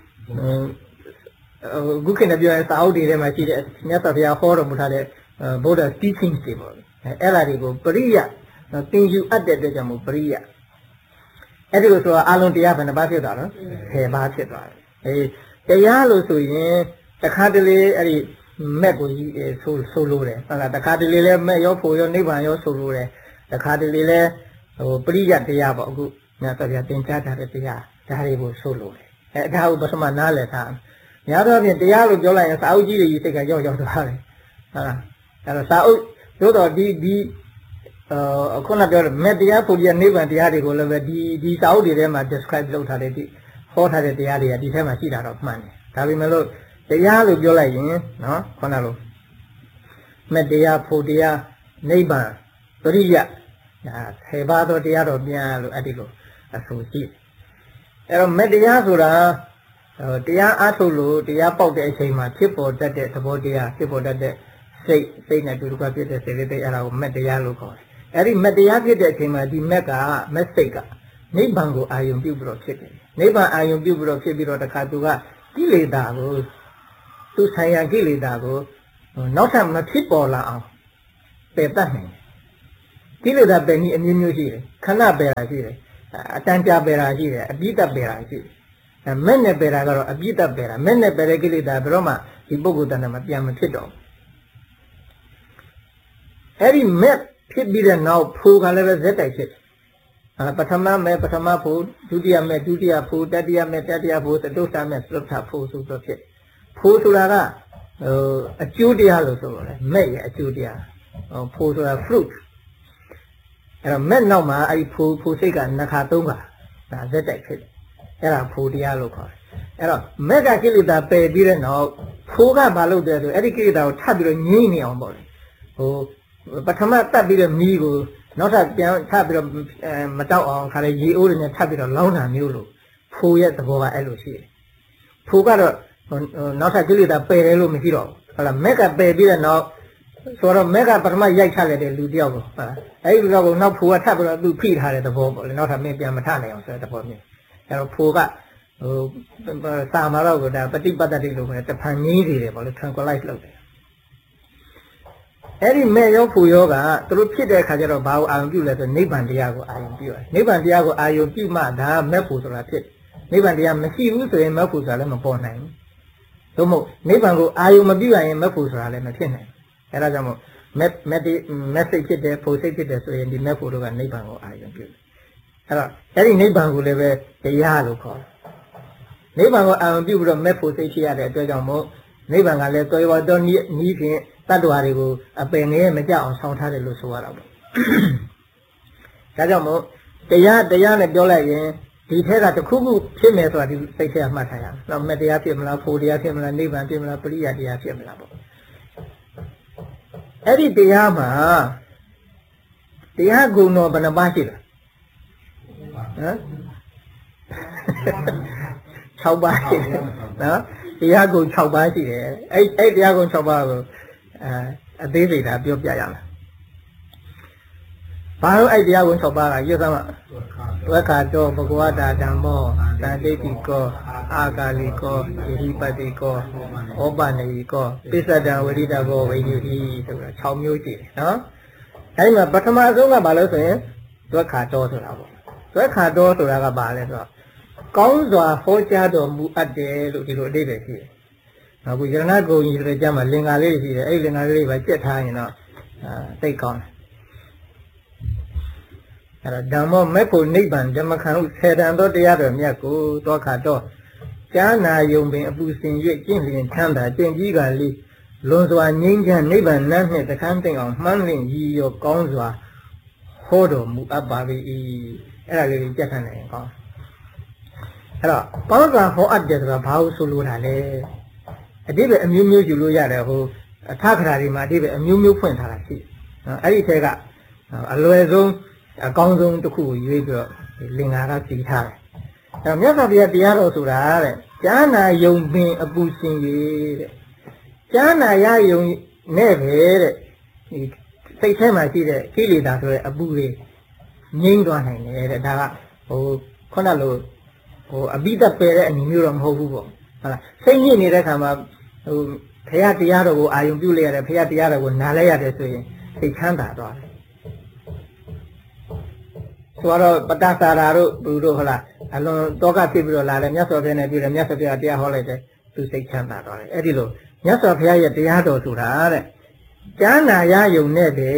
အခုခေတ်နဲ့ပြောရင်စာအုပ်တွေထဲမှာရှိတဲ့မြတ်စွာဘုရားဟောတော်မူထားတဲ့ဗုဒ္ဓ teachings တွေပေါ့အဲ့ဒါတွေကိုပရိယတ်သင်ယူအပ်တဲ့အတွက်ကြောင့်မို့ပရိယတ်အဲ့ဒီလိုဆိုတာအလုံးတရားဘယ်နှပါးဖြစ်သွားတော့10ပါးဖြစ်သွားတယ်တရားလို့ဆိုရင်တခါတလေအဲ့ဒီမက်ကိုဆိုလို့တယ်ဟုတ်လားတခါတလေလဲမက်ရောဖို့ရောနိဗ္ဗာန်ရောဆိုလို့တယ်တခါတလေလဲပရိယတ်တရားပေါ့အခုမြတ်စွာဘုရားသင်ကြားထားတဲ့တရားဒါတွေကိုဆိုလို့တယ်ဒါကိုပထမနားလည်ထားများသောအားဖြင့်တရားလို့ပြောလိုက်ရင်စာအုပ်ကြီးတွေကြီးစိတ်ကရောက်သွားတယ်ဟုတ်လားအဲ့တော့စာအုပ်တို့တော့ဒီခုနပြောတဲ့မက်တရားဖို့တရားနိဗ္ဗာန်တရားတွေကိုလည်းပဲဒီစာအုပ်တွေထဲမှာ describe လုပ်ထားတဲ့ဟောထားတဲ့တရားတွေကဒီထဲမှာရှိတာတော့မှန်တယ်ဒါပေမဲ့လို့တရားလို့ပြောလိုက်ရင်နော်ခုနလိုမက်တရားဖို့တရားနိဗ္ဗာန်ပရိယတ်ဒါ10ပါးသောတရားတော်ပြန်လို့အဲ့ဒီလိုအဆိုရှိအဲ့တော့မက်တရားဆိုတာတရားအားထုတ်လို့တရားပေါက်တဲ့အချိန်မှာဖြစ်ပေါ်တတ်တဲ့သဘောတရားဖြစ်ပေါ်တတ်တဲ့စိတ်နဲ့တူတူကဖြစ်တဲ့စေတသိက်အဲ့ဒါကိုမက်တရားလို့ခေါ်တယ်အဲ့ဒီမက်တရားဖြစ်တဲ့အချိန်မှာဒီမက်ကမက်စိတ်ကနိဗ္ဗာန်ကိုအာရုံပြုပြီးတော့ဖြစ်တယ်နိဗ္ဗာန်အာရုံပြုပြီးတော့ဖြစ်ပြီးတော့တခါသူကကိလေသာကိုသူဆိုင်ရာကိလေသာကိုနောက်ထပ်မဖြစ်ပေါ်လာအောင်ပယ်တတ်နိုင်တယ်ကိလေသာပယ်နည်းအမျိုးမျိုးရှိတယ်ခဏပယ်တာရှိတယ်အတန်ကြာပယ်တာရှိတယ်အပြည့်တက်ပယ်တာရှိတယ်မဲ့နဲ့ပယ်တာကတော့အပြည့်တက်ပယ်တာမဲ့နဲ့ပယ်တဲ့ကိလေသာဘယ်တော့မှဒီပုဂ္ဂိုလ်တဏ္ဍာမှာပြန်မဖြစ်တော့အဲ့ဒီမဲ့ဖြစ်ပြီးတဲ့နောက်ဖိုးကလည်းပဲဇက်တိုက်ဖြစ်ပထမမဲ့ပထမဖိုးဒုတိယမဲ့ဒုတိယဖိုးတတိယမဲ့တတိယဖိုးသတုတ္တမဲ့သတုတ္တဖိုးဆိုတော့ဖြစ်ဖိုးဆိုတာကအကျိုးတရားလို့ဆိုလို့လေမဲ့ရဲ့အကျိုးတရားဖိုးဆိုတာ fruit အဲ့တော့မဲ့နောက်မှာအဲ့ဒီဖိုးစိတ်ကနှခါသုံးခါဒါဇက်တိုက်ဖြစ်အဲ့ဒါဖိုးတရားလို့ခေါ်တယ်အဲ့တော့မဲ့ကကိလေသာပယ်ပြီးတဲ့နောက်ဖိုးကဘာလုပ်တယ်ဆိုအဲ့ဒီကိလေသာကိုထပ်ပြီးတော့ငြိမ့်နေအောင်ပေါ့လေပထမတတ်ပြီးတဲ့မီးကိုနောက်ထပ်ပြန်ထပ်ပြီးတော့မတောက်အောင်ခါလေရေအိုးတွေနဲ့ထပ်ပြီးတော့လောင်းတာမျိုးလို့ဖိုးရဲ့သဘောကအဲ့လိုရှိတယ်ဖိုးကတော့နောက်ထပ်ကိလေသာပယ်တယ်လို့မရှိတော့ဘူးဟုတ်လားမက်ကပယ်ပြီးတဲ့နောက်ဆိုတော့မက်ကပထမရိုက်ချလိုက်တဲ့လူတယောက်ကိုဟုတ်လားအဲ့ဒီလူတော့နောက်ဖိုးကထပ်ပြီးတော့သူဖိထားတဲ့သဘောပေါ့လေနောက်ထပ်မင်းပြန်မထနိုင်အောင်ဆိုတဲ့သဘောမျိုးအဲ့တော့ဖိုးကစာမာတော့ကဒါပฏิပတ်တ္တိလို့ခေါ်တယ်တဖန်ငြင်းနေတယ်ပေါ့လေ tranquilize လုပ်တယ်အဲ့ဒီမဲ့ရောဖူရောကသူတို့ဖြစ်တဲ့အခါကျတော့ဘာကိုအာရုံပြုလဲဆိုနိဗ္ဗာန်တရားကိုအာရုံပြုတယ်နိဗ္ဗာန်တရားကိုအာရုံပြုမှဒါမဲ့ဖူဆိုတာဖြစ်နိဗ္ဗာန်တရားမရှိဘူးဆိုရင်မဲ့ဖူဆိုတာလည်းမပေါ်နိုင်ဘူးသို့မဟုတ်နိဗ္ဗာန်ကိုအာရုံမပြုရရင်မဲ့ဖူဆိုတာလည်းမဖြစ်နိုင်ဘူးအဲ့ဒါကြောင့်မို့မဲ့စိတ်ဖြစ်တယ်ဖူစိတ်ဖြစ်တယ်ဆိုရင်ဒီမဲ့ဖူတို့ကနိဗ္ဗာန်ကိုအာရုံပြုတယ်အဲ့တော့အဲ့ဒီနိဗ္ဗာန်ကိုလည်းပဲတရားလို့ခေါ်တယ်နိဗ္ဗာန်ကိုအာရုံပြုပြီးတော့မဲ့ဖူစိတ်ဖြစ်ရတဲ့အတွက်ကြောင့်မို့နိဗ္ဗာန်ကလည်းတော်တော်တော်နီးဖြင့်တတ္တဝါတွေကိုအပင်ငယ်မကြအောင်ဆောင်ထားတယ်လို့ဆိုရတာပေါ့ဒါကြောင့်မို့တရားနဲ့ပြောလိုက်ရင်ဒီထဲကတစ်ခုခုဖြစ်မယ်ဆိုတာဒီစိတ်ထဲမှတ်ထားရအောင်တော့မတရားဖြစ်မလားဖို့တရားဖြစ်မလားနိဗ္ဗာန်ဖြစ်မလားပရိယတရားဖြစ်မလားပေါ့အဲ့ဒီတရားမှာတရားဂုဏ်တော်ဘယ်နှပါးရှိလဲဟမ်6ပါးရှိတယ်နော်တရားဂုဏ်6ပါးရှိတယ်အဲ့တရားဂုဏ်6ပါးကိုအသေးစိတ်ဒါပြောပြရမယ်ဘာလို့အဲ့တရားဂုဏ်6ပါးကရွတ်သမှာဝက္ခတောဘဂဝတာဓမ္မောသံတိတိကောအာဂါလိကောဣဟိပတိကောဩပနေကောပစ္စဒံဝရိတဘောဝိညုတိဆိုတာ6မျိုးရှိတယ်နော်အဲ့မှာပထမဆုံးကဘာလို့ဆိုရင်ဝက္ခတောဆိုတာပေါ့ဝက္ခတောဆိုတာကဘာလဲဆိုတော့ကောင်းစွာဟောကြားတော်မူအပ်တယ်လို့ဒီလိုအဓိပ္ပာယ်ရှိတယ်အခုယရဏဂုံကြီးတွေကြမှာလင်္ကာလေးရှိတယ်အဲ့ဒီလင်္ကာလေးပဲကြက်ထားရင်တော့သိကောင်းတယ်အဲ့တော့ဓမ္မောမေဖို့နိဗ္ဗာန်ဓမ္မခံဟုဆယ်တန်သောတရားတော်မြတ်ကိုတောခါတော့ကြားနာယုံပင်အပူစင်၍ကျင့်လျင်ချမ်းသာကျင့်ကြီးကလေးလွန်စွာငြိမ်းချမ်းနိဗ္ဗာန်နှင့်တခမ်းသိအောင်မှန်းလင့်ရည်ရောကောင်းစွာဟောတော်မူအပ်ပါ၏အဲ့ဒါလေးကြက်ခံနိုင်ရင်ကောင်းအဲ့တော့ကောင်းစွာဟောအပ်တယ်ဆိုတာဘာလို့ဆိုလိုတာလဲအတိပ္ပယ်အမျိုးမျိုးယူလို့ရတယ်ဟိုအထခရာတွေမှာအတိပ္ပယ်အမျိုးမျိုးဖွင့်ထားတာရှိနော်အဲ့ဒီထဲကအလွယ်ဆုံးအကောင်းဆုံးတစ်ခုကိုရွေးပြီးတော့လင်္ကာကစီထားတယ်အဲ့တော့မြတ်စွာဘုရားတရားတော်ဆိုတာတဲ့ကြားနာယုံပင်အပူရှင်၍တဲ့ကြားနာရယုံနဲ့ပဲတဲ့ဒီစိတ်ထဲမှာရှိတဲ့ကိလေသာဆိုတဲ့အပူတွေငြိမ်းသွားနိုင်တယ်တဲ့ဒါကဟိုခုနလိုအပိတပယ်တဲ့အနေမျိုးတော့မဟုတ်ဘူးပေါ့ဟုတ်လားစိတ်ညစ်နေတဲ့ခါမှာဟိုဘုရားတရားတော်ကိုအာယုံပြုလိုက်ရတယ်ဘုရားတရားတော်ကိုနားလိုက်ရတယ်ဆိုရင်စိတ်ချမ်းသာသွားတယ်ဆိုတော့ပတ္တသာရာတို့ဘုတို့ဟုတ်လားအလွန်တောကဖြစ်ပြီးတော့လာတယ်မြတ်စွာဘုရားနဲ့ပြည့်တယ်မြတ်စွာဘုရားတရားဟောလိုက်တယ်သူစိတ်ချမ်းသာသွားတယ်အဲ့ဒီလိုမြတ်စွာဘုရားရဲ့တရားတော်ဆိုတာတဲ့ကြားနာရယုံနဲ့ပဲ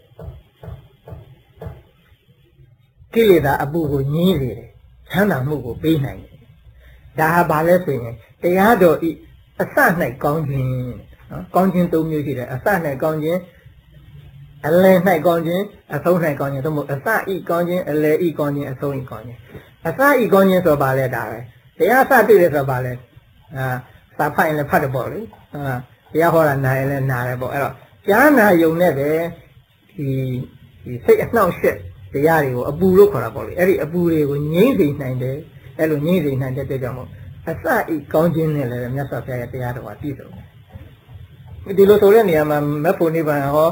ကိလေသာအပူကိုညှင်းစေတယ်ချမ်းသာမှုကိုပေးနိုင်တယ်ဒါဟာဘာလဲဆိုရင်တရားတော်ဤအစ၌ကောင်းခြင်းနော်ကောင်းခြင်း၃မျိုးရှိတယ်အစ၌ကောင်းခြင်းအလယ်၌ကောင်းခြင်းအဆုံး၌ကောင်းခြင်းသို့မဟုတ်အစဤကောင်းခြင်းအလယ်ဤကောင်းခြင်းအဆုံးဤကောင်းခြင်းအစဤကောင်းခြင်းဆိုပါလဲဒါပဲတရားစတွေ့တယ်ဆိုပါလဲစာဖတ်ရင်လည်းဖတ်တယ်ပေါ့လေတရားဟောတာနားရင်လည်းနားတယ်ပေါ့အဲ့တော့ကြားနာယုံနဲ့ပဲဒီစိတ်အနှောင့်အယှက်တရားတွေကိုအပူလို့ခေါ်တာပေါ့လေအဲ့ဒီအပူတွေကိုငြိမ့်စေနိုင်တယ်အဲ့လိုငြိမ့်စေနိုင်တဲ့အတွက်ကြောင့်မို့အစဤကောင်းခြင်းနဲ့လည်းမြတ်စွာဘုရားရဲ့တရားတော်ကပြည့်စုံတယ်ဒီလိုဆိုတဲ့နေရာမှာမဖို့နိဗ္ဗာန်ဟော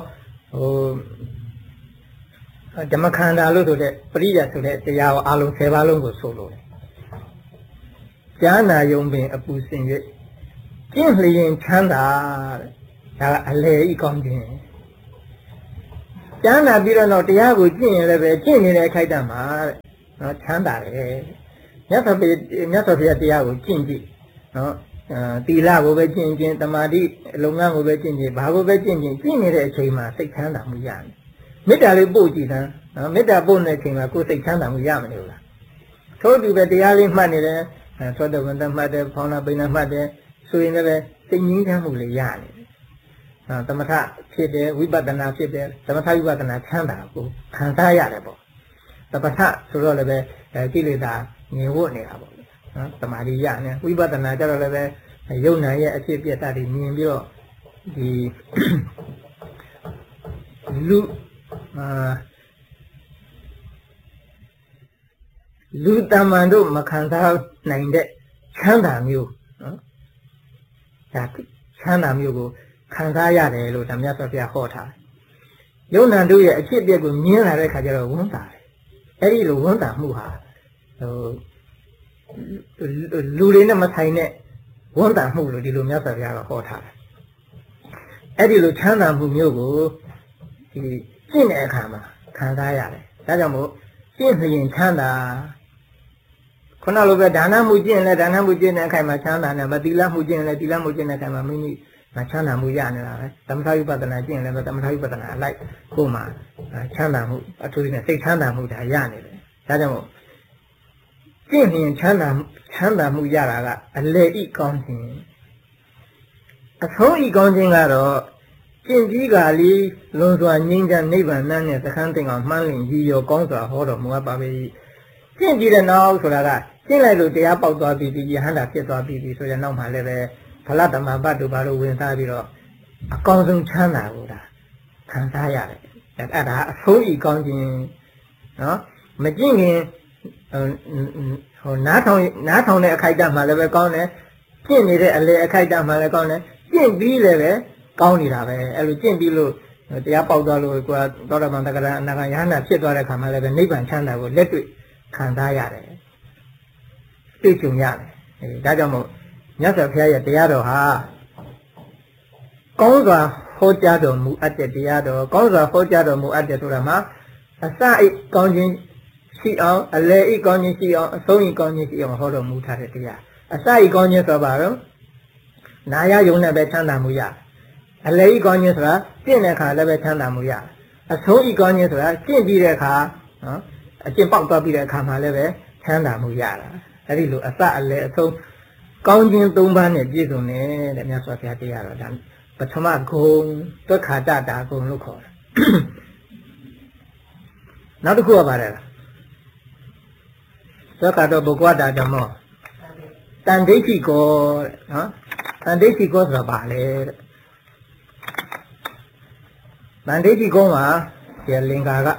ဓမ္မခန္ဓာလို့ဆိုတဲ့ပရိယတ်ဆိုတဲ့တရားကိုအလုံး10ပါးလုံးကိုဆိုလို့ကြားနာယုံပင်အပူစင်၍ကျင့်လျင်ချမ်းသာတဲ့ဒါကအလေဤကောင်းခြင်းကျမ်းနာပြီးတော့တရားကိုကျင့်ရင်လည်းပဲကျင့်နေတဲ့အခိုက်အတန့်မှာနော်ချမ်းသာတယ်မြတ်စွာဘုရားတရားကိုကျင့်ကြည့်နော်သီလကိုပဲကျင့်ခြင်းတမာတိလုပ်ငန်းကိုပဲကျင့်ခြင်းဘာကိုပဲကျင့်ခြင်းကျင့်နေတဲ့အချိန်မှာစိတ်ချမ်းသာမှုရတယ်မေတ္တာလေးပို့ကြည့်တာနော်မေတ္တာပို့နေတဲ့အချိန်မှာကိုယ်စိတ်ချမ်းသာမှုရမလို့လားထို့တူပဲတရားလေးမှတ်နေတယ်သောတပန်တမှတ်တယ်ဖောင်းနာပိဏမှတ်တယ်ဆိုရင်လည်းစိတ်ငြိမ်းချမ်းမှုလေးရတယ်သမထဖြစ်တယ်ဝိပဿနာဖြစ်တယ်သမထဝိပဿနာချမ်းသာကိုခံစားရတယ်ပေါ့သမထဆိုတော့လည်းပဲကိလေသာငြိမ်ဝတ်နေတာပေါ့နော်သမာဓိရနေဝိပဿနာကြတော့လည်းပဲယုံနာရဲ့အဖြစ်အပျက်တွေမြင်ပြီးတော့ဒီလူတမန်တို့မခံစားနိုင်တဲ့ချမ်းသာမျိုးနော်ဒါချမ်းသာမျိုးကိုခံစားရတယ်လို့ဓမ္မစပြဟောထားတယ်ယုံနာတို့ရဲ့အဖြစ်အပျက်ကိုမြင်လာတဲ့ခါကျတော့ဝန်တာတယ်အဲ့ဒီလိုဝန်တာမှုဟာလူတွေနဲ့မဆိုင်တဲ့ဝန်တာမှုလို့ဒီလိုမြတ်စွာဘုရားကဟောထားတယ်အဲ့ဒီလိုချမ်းသာမှုမျိုးကိုဒီကျင့်တဲ့အခါမှာခံစားရတယ်ဒါကြောင့်မို့ကျင့်ရင်ချမ်းသာခုနလိုပဲဒါနမှုကျင့်လဲဒါနမှုကျင့်တဲ့အခိုင်မှာချမ်းသာနေမှာသီလမှုကျင့်လဲသီလမှုကျင့်တဲ့အခိုင်မှာမိမိချမ်းသာမှုရနေတာပဲသမထဝိပဿနာကျင့်လဲသမထဝိပဿနာအလိုက်ကိုယ်မှာချမ်းသာမှုအထူးသဖြင့်စိတ်ချမ်းသာမှုဒါရနေတယ်ဒါကြောင့်မို့ကျင့်ရင်ချမ်းသာမှုရတာကအလေဤကောင်းခြင်းအဆုံးဤကောင်းခြင်းကတော့ကျင့်ကြီးကလေးလွန်စွာငြိမ်းချမ်းနိဗ္ဗာန်နဲ့သခန်းသိင်အောင်မှန်းလင်ကြီးရောကောင်းစွာဟောတော်မူအပ်ပါပေ၏ကျင့်ကြည့်တဲ့နောက်ဆိုတာကကျင့်လိုက်လို့တရားပေါက်သွားပြီးယဟန္တာဖြစ်သွားပြီးဆိုတဲ့နောက်မှာလည်းပဲဖလတ္တမဘတ်တို့ဘာလို့ဝင်စားပြီးတော့အကောင်းဆုံးချမ်းသာကိုဒါခံစားရတယ်အဲ့ဒါအဆုံးဤကောင်းခြင်းနော်မကျင့်ခင်ဟိုနားထောင်တဲ့အခိုက်အတန့်မှာလည်းပဲကောင်းတယ်ကျင့်နေတဲ့အလေအခိုက်အတန့်မှာလည်းကောင်းတယ်ကျင့်ပြီးလည်းပဲကောင်းနေတာပဲအဲ့လိုကျင့်ပြီးလို့တရားပေါက်သွားလို့ကိုယ်သောတာပန်တက္ကရာအနာဂတ်ယဟန္တာဖြစ်သွားတဲ့ခါမှာလည်းပဲနိဗ္ဗာန်ချမ်းသာကိုလက်တွေ့ခံစားရတယ်သိကြုံရတယ်ဒါကြောင့်မို့မြတ်စွာဘုရားရဲ့တရားတော်ဟာကောင်းစွာဟောကြားတော်မူအပ်တဲ့တရားတော်ကောင်းစွာဟောကြားတော်မူအပ်တဲ့ဆိုတာမှာအစအိကောင်းခြင်းရှိအောင်အလယ်ဤကောင်းခြင်းရှိအောင်အဆုံးဤကောင်းခြင်းရှိအောင်ဟောတော်မူထားတဲ့တရားအစဤကောင်းခြင်းဆိုပါတော့နာယယုံနဲ့ပဲချမ်းသာမှုရအလယ်ဤကောင်းခြင်းဆိုတာကျင့်တဲ့အခါလည်းပဲချမ်းသာမှုရအဆုံးဤကောင်းခြင်းဆိုတာကျင့်ပြီးတဲ့အခါနော်အကျင့်ပေါက်သွားပြီးတဲ့အခါမှာလည်းပဲချမ်းသာမှုရတာအဲ့ဒီလိုအစအလယ်အဆုံးကောင်းခြင်း၃ပါးနဲ့ပြည့်စုံတဲ့မြတ်စွာဘုရားတရားတော်ဒါပထမဂုဏ်သက္ခာတတာဂုဏ်လို့ခေါ်တယ်နောက်တစ်ခုကပါတယ်သက္ခာတော်ဘုကွာတာဓမ္မောတန်ဒိဋ္ဌိကောနော်တန်ဒိဋ္ဌိကောဆိုတာပါလေတန်ဒိဋ္ဌိကောမှာဒီလင်္ကာက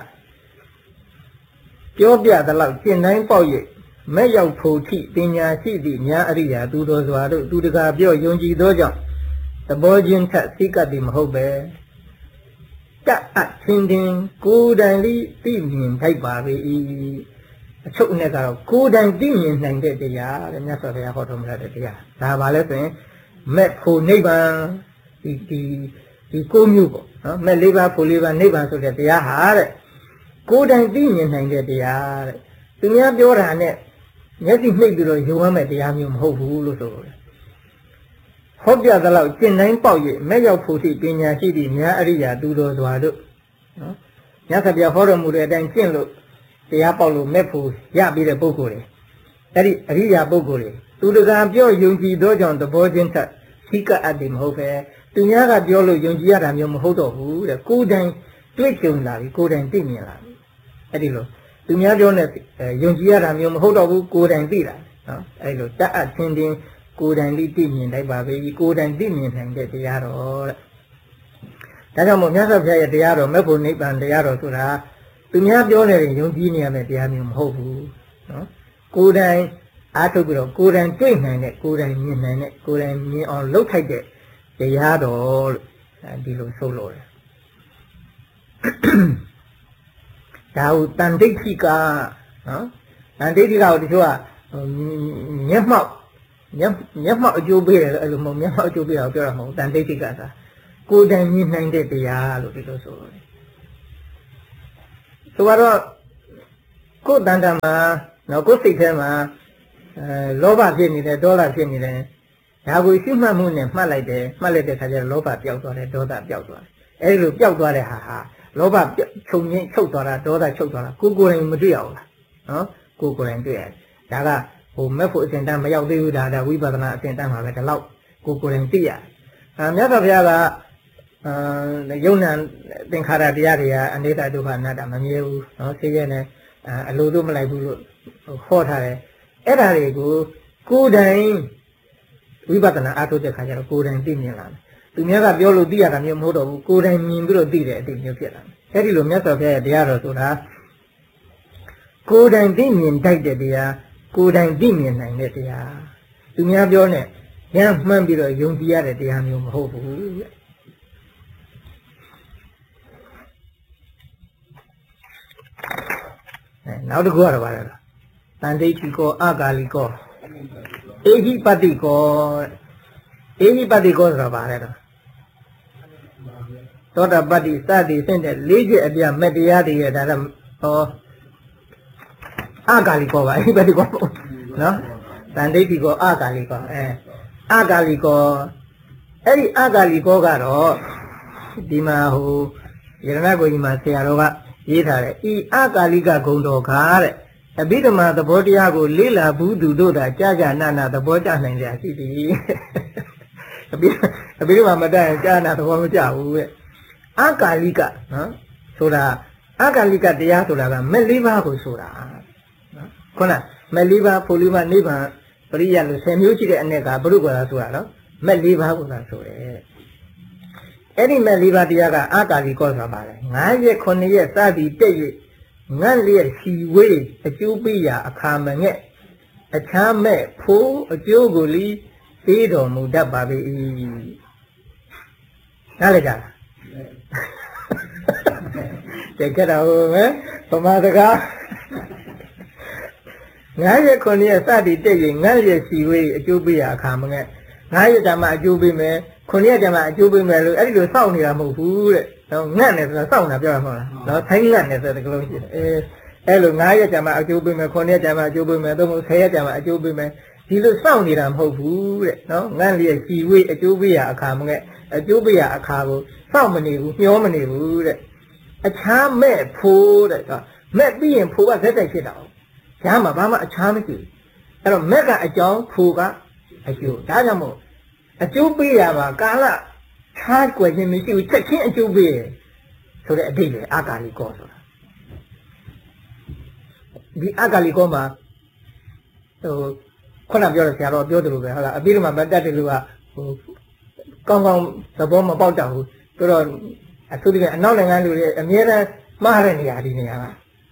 ပြောပြသလောက်ကျင့်တိုင်းပေါက်ရဲ့မဲ့ရောက်ဖို့ထိပညာရှိသည့်ညာအရိယာသူတော်စွာတို့သူတကာပြောယုံကြည်သောကြောင့်သဘောချင်းထက်သိကပ်သည်မဟုတ်ပဲတတ်အချင်းချင်းကိုယ်တိုင်လိသိမြင်ထိုက်ပါပေ၏အချုပ်နဲ့ကတော့ကိုယ်တိုင်သိမြင်နိုင်တဲ့တရားတဲ့မြတ်စွာဘုရားဟောတော်မူတဲ့တရားဒါပါလဲဆိုရင်မဲ့ဖို့နိဗ္ဗာန်ဒီကိုးမျိုးပေါ့နော်မဲ့၄ပါးဖို့၄ပါးနိဗ္ဗာန်ဆိုတဲ့တရားဟာတဲ့ကိုယ်တိုင်သိမြင်နိုင်တဲ့တရားတဲ့သူများပြောတာနဲ့မျက်စိနှိပ်ပြီးတော့ယုံရမယ့်တရားမျိုးမဟုတ်ဘူးလို့ဆိုတယ်ဟောပြသလောက်ကျင့်တိုင်းပေါက်ရဲ့မဲ့ရောက်ဖို့ထိပညာရှိသည့်များအရိယာသူတော်စွာတို့နော်မြတ်စွာဘုရားဟောတော်မူတဲ့အတိုင်းကျင့်လို့တရားပေါက်လို့မဲ့ဖို့ရပြီးတဲ့ပုဂ္ဂိုလ်တွေအဲ့ဒီအရိယာပုဂ္ဂိုလ်တွေသူတကာပြောယုံကြည်သောကြောင့်သဘောချင်းထက်သိကအပ်တယ်မဟုတ်ပဲသူများကပြောလို့ယုံကြည်ရတာမျိုးမဟုတ်တော့ဘူးတဲ့ကိုယ်တိုင်တွေ့ကြုံလာပြီကိုယ်တိုင်သိမြင်လာပြီအဲ့ဒီလိုသူများပြောနေယုံကြည်ရတာမျိုးမဟုတ်တော့ဘူးကိုယ်တိုင်သိတာနော်အဲ့လိုတတ်အပ်ချင်းချင်းကိုယ်တိုင်သိမြင်လိုက်ပါပဲကိုယ်တိုင်သိမြင်နိုင်တဲ့တရားတော်တဲ့ဒါကြောင့်မို့မြတ်စွာဘုရားရဲ့တရားတော်မဲ့ဖို့နိဗ္ဗာန်တရားတော်ဆိုတာသူများပြောနေရင်ယုံကြည်နေရမယ့်တရားမျိုးမဟုတ်ဘူးနော်ကိုယ်တိုင်အားထုတ်ပြီးတော့ကိုယ်တိုင်တွေ့နိုင်တဲ့ကိုယ်တိုင်မြင်နိုင်တဲ့ကိုယ်တိုင်မြင်အောင်လုပ်ထိုက်တဲ့တရားတော်လို့ဒီလိုဆိုလို့တယ်ဒါဟုတန်ဒိဋ္ဌိကနော်တန်ဒိဋ္ဌိကကိုတချို့ကမျက်မှောက်အကျိုးပေးတယ်အဲ့လိုမဟုတ်မျက်မှောက်အကျိုးပေးတာပြောတာမဟုတ်တန်ဒိဋ္ဌိကဆိုတာကိုယ်တိုင်မြင်နိုင်တဲ့တရားလို့ဒီလိုဆိုတယ်ဆိုတော့ကိုယ်တန်တမှာနော်ကိုယ်စိတ်ထဲမှာလောဘဖြစ်နေတယ်ဒေါသဖြစ်နေတယ်ဒါကိုရှိမှတ်မှုနဲ့မှတ်လိုက်တဲ့ခါကျတော့လောဘပျောက်သွားတယ်ဒေါသပျောက်သွားတယ်အဲဒီလိုပျောက်သွားတဲ့ဟာလောဘချုပ်ငင်းချုပ်သွားတာဒေါသချုပ်သွားတာကိုယ်တိုင်မတွေ့ရဘူးလားနော်ကိုယ်တိုင်တွေ့ရတယ်ဒါကဟိုမက်ဖို့အစဉ်တန်းမရောက်သေးဘူးဒါဝိပဿနာအစဉ်တန်းမှာပဲဒီလောက်ကိုယ်တိုင်သိရတယ်မြတ်စွာဘုရားကယုံနာသင်္ခါရတရားတွေကအနိစ္စဒုက္ခအနတ္တမမြဲဘူးနော်သိရဲနဲ့အလိုတို့မလိုက်ဘူးလို့ဟောထားတယ်အဲ့ဒါတွေကိုကိုယ်တိုင်ဝိပဿနာအားထုတ်တဲ့ခါကျတော့ကိုယ်တိုင်သိမြင်လာတယ်သူများကပြောလို့သိရတာမျိုးမဟုတ်တော့ဘူးကိုယ်တိုင်မြင်ပြီးတော့သိတဲ့အတိတ်မျိုးဖြစ်လာတယ်အဲ့ဒီလိုမြတ်စွာဘုရားရဲ့တရားတော်ဆိုတာကိုယ်တိုင်သိမြင်တတ်တဲ့တရားကိုယ်တိုင်သိမြင်နိုင်တဲ့တရားသူများပြောနဲ့ဉာဏ်မှန်းပြီးတော့ယုံကြည်ရတဲ့တရားမျိုးမဟုတ်ဘူးတဲ့နောက်တစ်ခုကတော့ဗါလဲတန်တိဋ္ဌိကောအကာလီကောအေဟိပတ္တိကောအေဟိပတ္တိကောဆိုတာဗါလဲတော့သောတာပတ္တိစသည်ဆင့်တဲ့၄ချက်အပြမက်တရားတွေရဲ့ဒါတော့ဟောအကာလီကောပါအေဟိပတ္တိကောနော်တန်တိဋ္ဌိကောအကာလီကောအကာလီကောအဲ့ဒီအကာလီကောကတော့ဒီမှာဟိုယရဏကိုကြီးမှာဆရာတော်ကရေးထားတယ်ဤအကာလိကဂုံတော်ခါတဲ့အဘိဓမ္မာသဘောတရားကိုလေ့လာဘူးသူတို့သာကြာကြာနာနာသဘောကျနိုင်ကြရှိသည်အဘိဓမ္မာမတတ်ရင်ကြာနာသဘောမကျဘူးတဲ့အကာလိကနော်ဆိုတာအကာလိကတရားဆိုတာကမဲ့၄ပါးကိုဆိုတာနော်ခုနမဲ့၄ပါးဖို့၄ပါးနိဗ္ဗာန်ပရိယလို့10မျိုးရှိတဲ့အ내ကဘုရုကောဆိုတာနော်မဲ့၄ပါးကိုသာဆိုတယ်အဲ့ဒီမဲ့၄ပါးတရားကအကာလီကောဆိုတာပါတယ်9ရက်9ရက်စသည်တက်၍ငတ်လျက်စီဝေးအကျိုးပေးရာအခါမငဲ့အခြားမဲ့ဖိုးအကျိုးကိုလီပေးတော်မူတတ်ပါ၏နားလည်ကြလားကြက်ကြတော့မယ်ဗမာစကား9ရက်9ရက်စသည်တက်၍ငတ်လျက်စီဝေးအကျိုးပေးရာအခါမငဲ့9ရက်ကြာမှအကျိုးပေးမယ်9ရက်ကြာမှအကျိုးပေးမယ်လို့အဲ့ဒီလိုစောင့်နေတာမဟုတ်ဘူးတဲ့နော်ငတ်နေဆိုတာစောင့်တာပြောတာမဟုတ်လားနော်ထိုင်းငတ်နေဆိုတဲ့ကလေးရှိတယ်အဲ့လို9ရက်ကြာမှအကျိုးပေးမယ်9ရက်ကြာမှအကျိုးပေးမယ်သို့မဟုတ်10ရက်ကြာမှအကျိုးပေးမယ်ဒီလိုစောင့်နေတာမဟုတ်ဘူးတဲ့နော်ငတ်လျက်ကြည်ဝေးအကျိုးပေးရအခါမငဲ့အကျိုးပေးရအခါကိုစောင့်မနေဘူးမျောမနေဘူးတဲ့အခြားမဲ့ဖိုးတဲ့မဲ့ပြီးရင်ဖိုးကဇက်တိုက်ဖြစ်တာ။ဒါမှဘာမှအခြားမရှိဘူး။အဲ့တော့မဲ့ကအကြောင်းဖိုးကအကျိုးဒါကြောင့်မို့အကျိုးပေးရပါကာလခြားကွယ်ခြင်းမရှိဘူးချက်ချင်းအကျိုးပေးရဆိုတဲ့အဓိပ္ပာယ်အာကာလီကောဆိုတာဒီအာကာလီကောမှာဟိုခုနပြောတဲ့ဆရာတော်ပြောတယ်လို့ပဲဟုတ်လားအပြည့်အစုံမတတ်တယ်လို့ကဟိုကောင်းကောင်းသဘောမပေါက်ကြဘူးဆိုတော့အထူးသဖြင့်အနောက်နိုင်ငံလူတွေအများနဲ့မှားတဲ့နေရာဒီနေရာက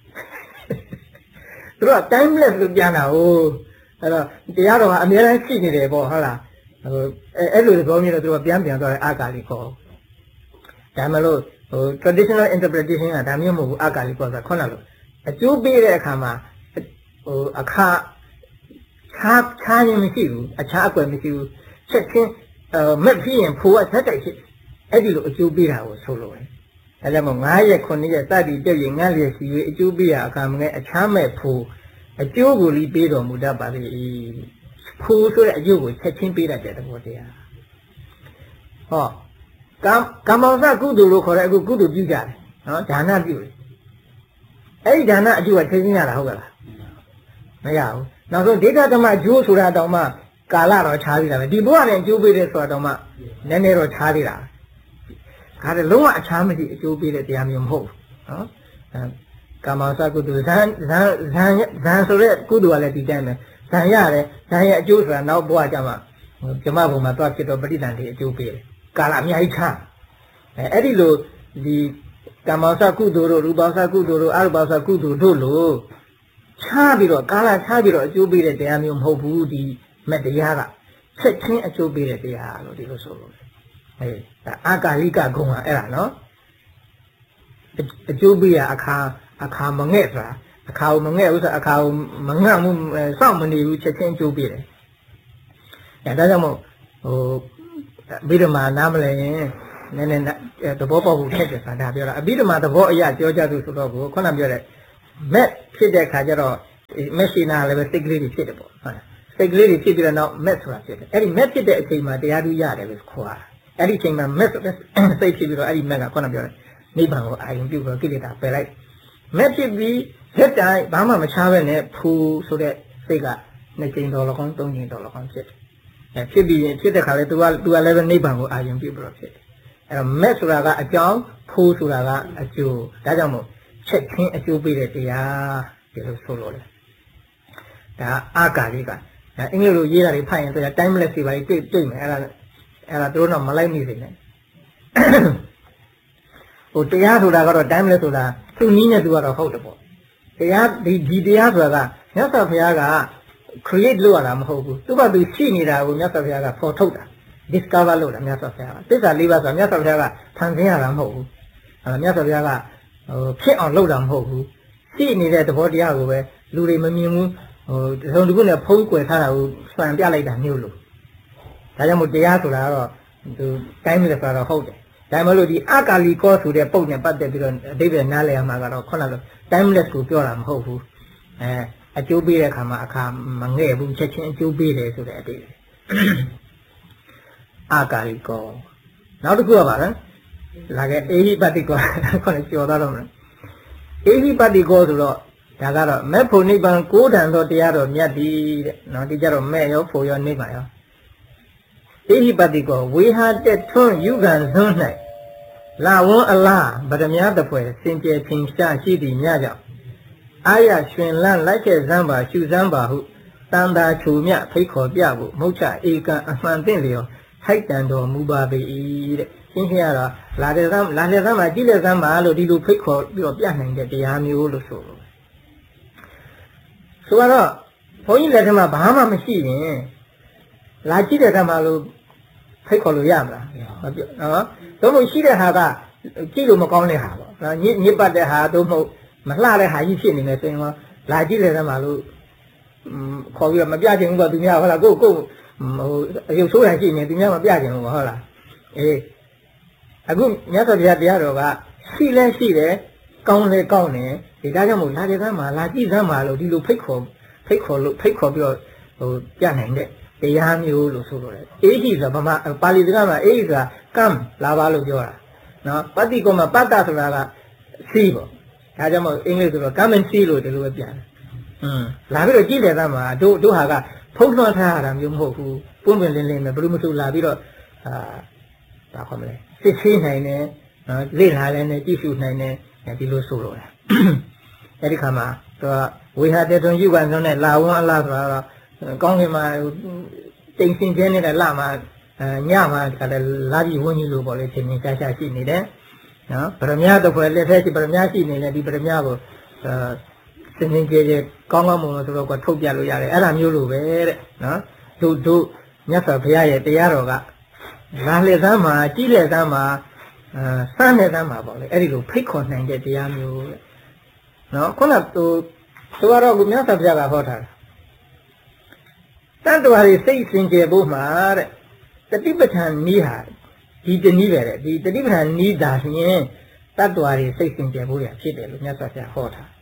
သူတို့က timeless လို့ပြန်တာဟုတ်အဲ့တော့တရားတော်ကအများနဲ့ရှိနေတယ်ပေါ့ဟုတ်လားအဲ့လိုသဘောမျိုးတော့သူကပြန်သွားတယ်အာကာလီကောဒါမှလို့ဟို traditional interpretation ကဒါမျိုးမဟုတ်ဘူးအာကာလီကောဆိုတာခုနလိုအကျိုးပေးတဲ့အခါမှာဟိုအခါခြားရင်မရှိဘူးအခြားအကွယ်မရှိဘူးချက်ချင်းမက်ဖြစ်ရင်ဖိုးကဆက်တိုက်ဖြစ်အဲ့ဒီလိုအကျိုးပေးတာကိုဆိုလို့ပဲဒါကြောင့်မို့9ရက်9ရက်စသည်တက်ရင်ငတ်လျက်စီ၍အကျိုးပေးရအခါမငဲအခြားမဲ့ဖိုးအကျိုးကိုလီပေးတော်မူတတ်ပါလေဖိုးဆိုတဲ့အကျိုးကိုချက်ချင်းပေးတတ်တဲ့သဘောတရားဟောကမ္မောဇကုသိုလ်လို့ခေါ်တဲ့အခုကုသိုလ်ပြုကြတယ်နော်ဒါနပြုတယ်အဲ့ဒီဒါနအကျိုးကသိချင်းရတာဟုတ်ကလားမရဘူးနောက်ဆုံးဒိဋ္ဌဓမ္မအကျိုးဆိုတာတောင်မှကာလတော့ခြားသေးတာပဲဒီဘဝနဲ့အကျိုးပေးတယ်ဆိုတာတောင်မှနည်းနည်းတော့ခြားသေးတာဒါလည်းလုံးဝအခြားမရှိအကျိုးပေးတဲ့တရားမျိုးမဟုတ်ဘူးနော်ကာမစကုသိုလ်ဇန်ဆိုတဲ့ကုသိုလ်ကလည်းဒီတိုင်းပဲဇန်ရတယ်ဇန်ရဲ့အကျိုးဆိုတာနောက်ဘဝကျမှဓမ္မဘုံမှာသွားဖြစ်တော့ပဋိသန္ဓေအကျိုးပေးတယ်ကာလအများကြီးခြားအဲ့ဒီလိုဒီကာမစကုသိုလ်တို့ရူပစကုသိုလ်တို့အရူပစကုသိုလ်တို့လို့ခြားပြီးတော့ကာလခြားပြီးတော့အကျိုးပေးတဲ့တရားမျိုးမဟုတ်ဘူးဒီမတရားကချက်ချင်းအကျိုးပေးတဲ့တရားလို့ဒီလိုဆိုလို့ဒါအာကာလိကဂုဏ်ကအဲ့ဒါနော်အကျိုးပေးရအခါမငဲ့ဆိုတာအခါကိုမငဲ့ဘူးဆိုအခါကိုမငတ်ဘူးစောင့်မနေဘူးချက်ချင်းအကျိုးပေးတယ်ဒါကြောင့်မို့ဟိုဘိဓမ္မာနားမလဲရင်နည်းနည်းသဘောပေါက်ဖို့ခက်တယ်ဆိုတာပြောတာအဘိဓမ္မာသဘောအရပြောကြသူဆိုတော့ကိုခုနပြောတဲ့မက်ဖြစ်တဲ့ခါကျတော့မက်ရှိနာလည်းပဲစိတ်ကလေးတွေဖြစ်တယ်ပေါ့ဟုတ်လားစိတ်ကလေးတွေဖြစ်ပြီးတော့နောက်မက်ဆိုတာဖြစ်တယ်အဲ့ဒီမက်ဖြစ်တဲ့အချိန်မှာတရားဓုရတယ်လို့ခေါ်တာအဲ့ဒီအချိန်မှာမက်စိတ်ဖြစ်ပြီးတော့အဲ့ဒီမက်ကခုနပြောတဲ့နိဗ္ဗာန်ကိုအာရုံပြုပြီးကိလေသာပယ်လိုက်မက်ဖြစ်ပြီးလက်တိုင်းဘာမှမချားပဲနဲ့ဖူဆိုတဲ့စိတ်က2ကြိမ်တော်လောက်ကောင်း3ကြိမ်တော်လောက်ကောင်းဖြစ်တယ်ဖြစ်ပြီးရင်ဖြစ်တဲ့ခါလဲ तू ကလည်းပဲနိဗ္ဗာန်ကိုအာရုံပြုပြီးတော့ဖြစ်တယ်အဲ့တော့မက်ဆိုတာကအကြောင်းဖူဆိုတာကအကျိုးဒါကြောင့်မို့ချက်ချင်းအကျိုးပေးတဲ့တရားဒီလိုဆိုလို့လေဒါအာကာလိကအင်္ဂလိပ်လိုရေးတာတွေဖတ်ရင်ဆိုရင် timeless တွေပါတွေ့မယ်အဲ့ဒါတို့တော့မလိုက်မိစေနဲ့ဟိုတရားဆိုတာကတော့ timeless ဆိုတာသူနည်းနဲ့သူကတော့ဟုတ်တယ်ပေါ့တရားဒီတရားဆိုတာကမြတ်စွာဘုရားက create လုပ်ရတာမဟုတ်ဘူးသူ့ဘာသူရှိနေတာကိုမြတ်စွာဘုရားကဖော်ထုတ်တာ discover လုပ်တာမြတ်စွာဘုရားကသစ္စာ၄ပါးဆိုတာမြတ်စွာဘုရားကဖန်ဆင်းရတာမဟုတ်ဘူးမြတ်စွာဘုရားကဖြစ်အောင်လုပ်တာမဟုတ်ဘူးရှိနေတဲ့သဘောတရားကိုပဲလူတွေမမြင်ဘူးဟိုဒီကုနဲ့ဖုံးကွယ်ထားတာကိုစွန့်ပြလိုက်တာမျိုးလို့ဒါကြောင့်မို့တရားဆိုတာကတော့သူတိုင်းမလဲဆိုတော့ဟုတ်တယ်ဒါမှမဟုတ်ဒီအကာလီကောဆိုတဲ့ပုံနဲ့ပတ်သက်ပြီးတော့အဓိပ္ပာယ်နားလည်ရမှာကတော့ခုနက timeless ကိုပြောတာမဟုတ်ဘူးအကျိုးပေးတဲ့အခါမှာအခါမငဲ့ဘူးချက်ချင်းအကျိုးပေးတယ်ဆိုတဲ့အဓိပ္ပာယ်အကာလီကောနောက်တစ်ခုကပါလားလာခဲ့အေဟိပတိကောခုနကျော်သွားတော့မလားအေဟိပတိကောဆိုတော့ဒါကတော့မေဖို့နိဗ္ဗာန်ကိုးတန်သောတရားတော်မြတ်သည်တဲ့နော်ဒီကြတော့မဲ့ရောဖို့ရောနိဗ္ဗာန်ရောအေဟိပတိကောဝေဟာတက်ထွန်းယူကံဇွန်း၌လာဝန်းအလားဗဒမြတပွဲစင်ကြယ်ထင်ရှားရှိသည်မြကြောင့်အာရရွှင်လန်းလိုက်ခဲ့စမ်းပါရှုစမ်းပါဟုတန်တာချူမြဖိတ်ခေါ်ပြဖို့မုတ်ချဧကံအမှန်သင့်လျော်ထိုက်တန်တော်မူပါပေ၏တဲ့ရှင်းရှင်းရတော့လာတဲ့စမ်းမှာကြည့်တဲ့စမ်းပါလို့ဒီလိုဖိတ်ခေါ်ပြီးတော့ပြနိုင်တဲ့တရားမျိုးလို့ဆိုလို့ဆိုတော့ဘုန်းကြီးလက်ထက်မှာဘာမှမရှိရင်လာကြည့်တဲ့စမ်းပါလို့ဖိတ်ခေါ်လို့ရမလားမပြောနော်သို့မဟုတ်ရှိတဲ့ဟာကကြည့်လို့မကောင်းတဲ့ဟာပေါ့နော်ညစ်ပတ်တဲ့ဟာသို့မဟုတ်မလှတဲ့ဟာကြီးဖြစ်နေတယ်ဆိုရင်လာကြည့်တဲ့စမ်းပါလို့ခေါ်ပြီးတော့မပြချင်ဘူးကသူများဟုတ်လားကိုဟိုအယုတ်ဆိုးတယ်ရှိနေသူများမပြချင်ဘူးဟုတ်လားအေးအခုမြတ်စွာဘုရားတရားတော်ကရှိလဲရှိတယ်ကောင်းလဲကောင်းတယ်ဒီဒါကြောင့်မို့လာတဲ့စမ်းပါလာကြည့်စမ်းပါလို့ဒီလိုဖိတ်ခေါ်ပြီးတော့ဟိုပြနိုင်တဲ့တရားမျိုးလို့ဆိုလို့ရတယ်အေဟိဆိုဗမာပါဠိစကားမှာအေဟိဆိုတာကမ်လာပါလို့ပြောတာနော်ပတ္တိကောမှာပတ္တဆိုတာကစီးပေါ့ဒါကြောင့်မို့အင်္ဂလိပ်ဆိုတော့ come and see လို့ဒီလိုပဲပြန်တယ်လာပြီးတော့ကြည့်တယ်သားမှာတို့ဟာကဖုံးလွှမ်းထားရတာမျိုးမဟုတ်ဘူးပွင့်ပွင့်လင်းလင်းပဲဘယ်လိုမှမဆိုလာပြီးတော့ဒါခေါ်မလဲစစ်ဆေးနိုင်တယ်နော်လေ့လာလည်းနဲ့ကြည့်ရှုနိုင်တယ်ဒီလိုဆိုလို့ရတယ်အဲ့ဒီခါမှာသူကဝေဟာတေတွန်ယူကန်ဆုံးနဲ့လာဝန်းအလားဆိုတော့ကောင်းကင်မှာတိမ်စင်ကျဲနေတဲ့လမှာညမှာတခါတည်းလာပြီးဝန်းကြီးလို့ပေါ့လေချင်းချင်းရှားရှားရှိနေတယ်နော်ဗရမ ्या တစ်ခွဲလက်ထက်ရှိဗရမ ्या ရှိနေလေဒီဗရမ ्या ကိုစင်စင်ကြဲကြဲကောင်းကောင်းမွန်မွန်ဆိုတော့ကထုတ်ပြလို့ရတယ်အဲ့ဒါမျိုးလိုပဲတဲ့နော်တို့မြတ်စွာဘုရားရဲ့တရားတော်ကလာလက်သမ်းမှာကြည့်လက်သမ်းမှာစမ်းလက်သမ်းမှာပေါ့လေအဲ့ဒီလိုဖိတ်ခေါ်နိုင်တဲ့တရားမျိုးတဲ့နော်ခုနကသူကတော့မြတ်စွာဘုရားကဟောထားတာတန်တော်ရီစိတ်စင်ကြယ်ဖို့မှာတဲ့တတိပဋ္ဌာန်နည်းဟာဒီတနည်းပဲတဲ့ဒီတတိပဋ္ဌာန်နည်းသာလျှင်တတ္တဝါတွေစိတ်စင်ကြယ်ဖို့ရဖြစ်တယ်လို့မြတ်စွာဘုရားဟောထား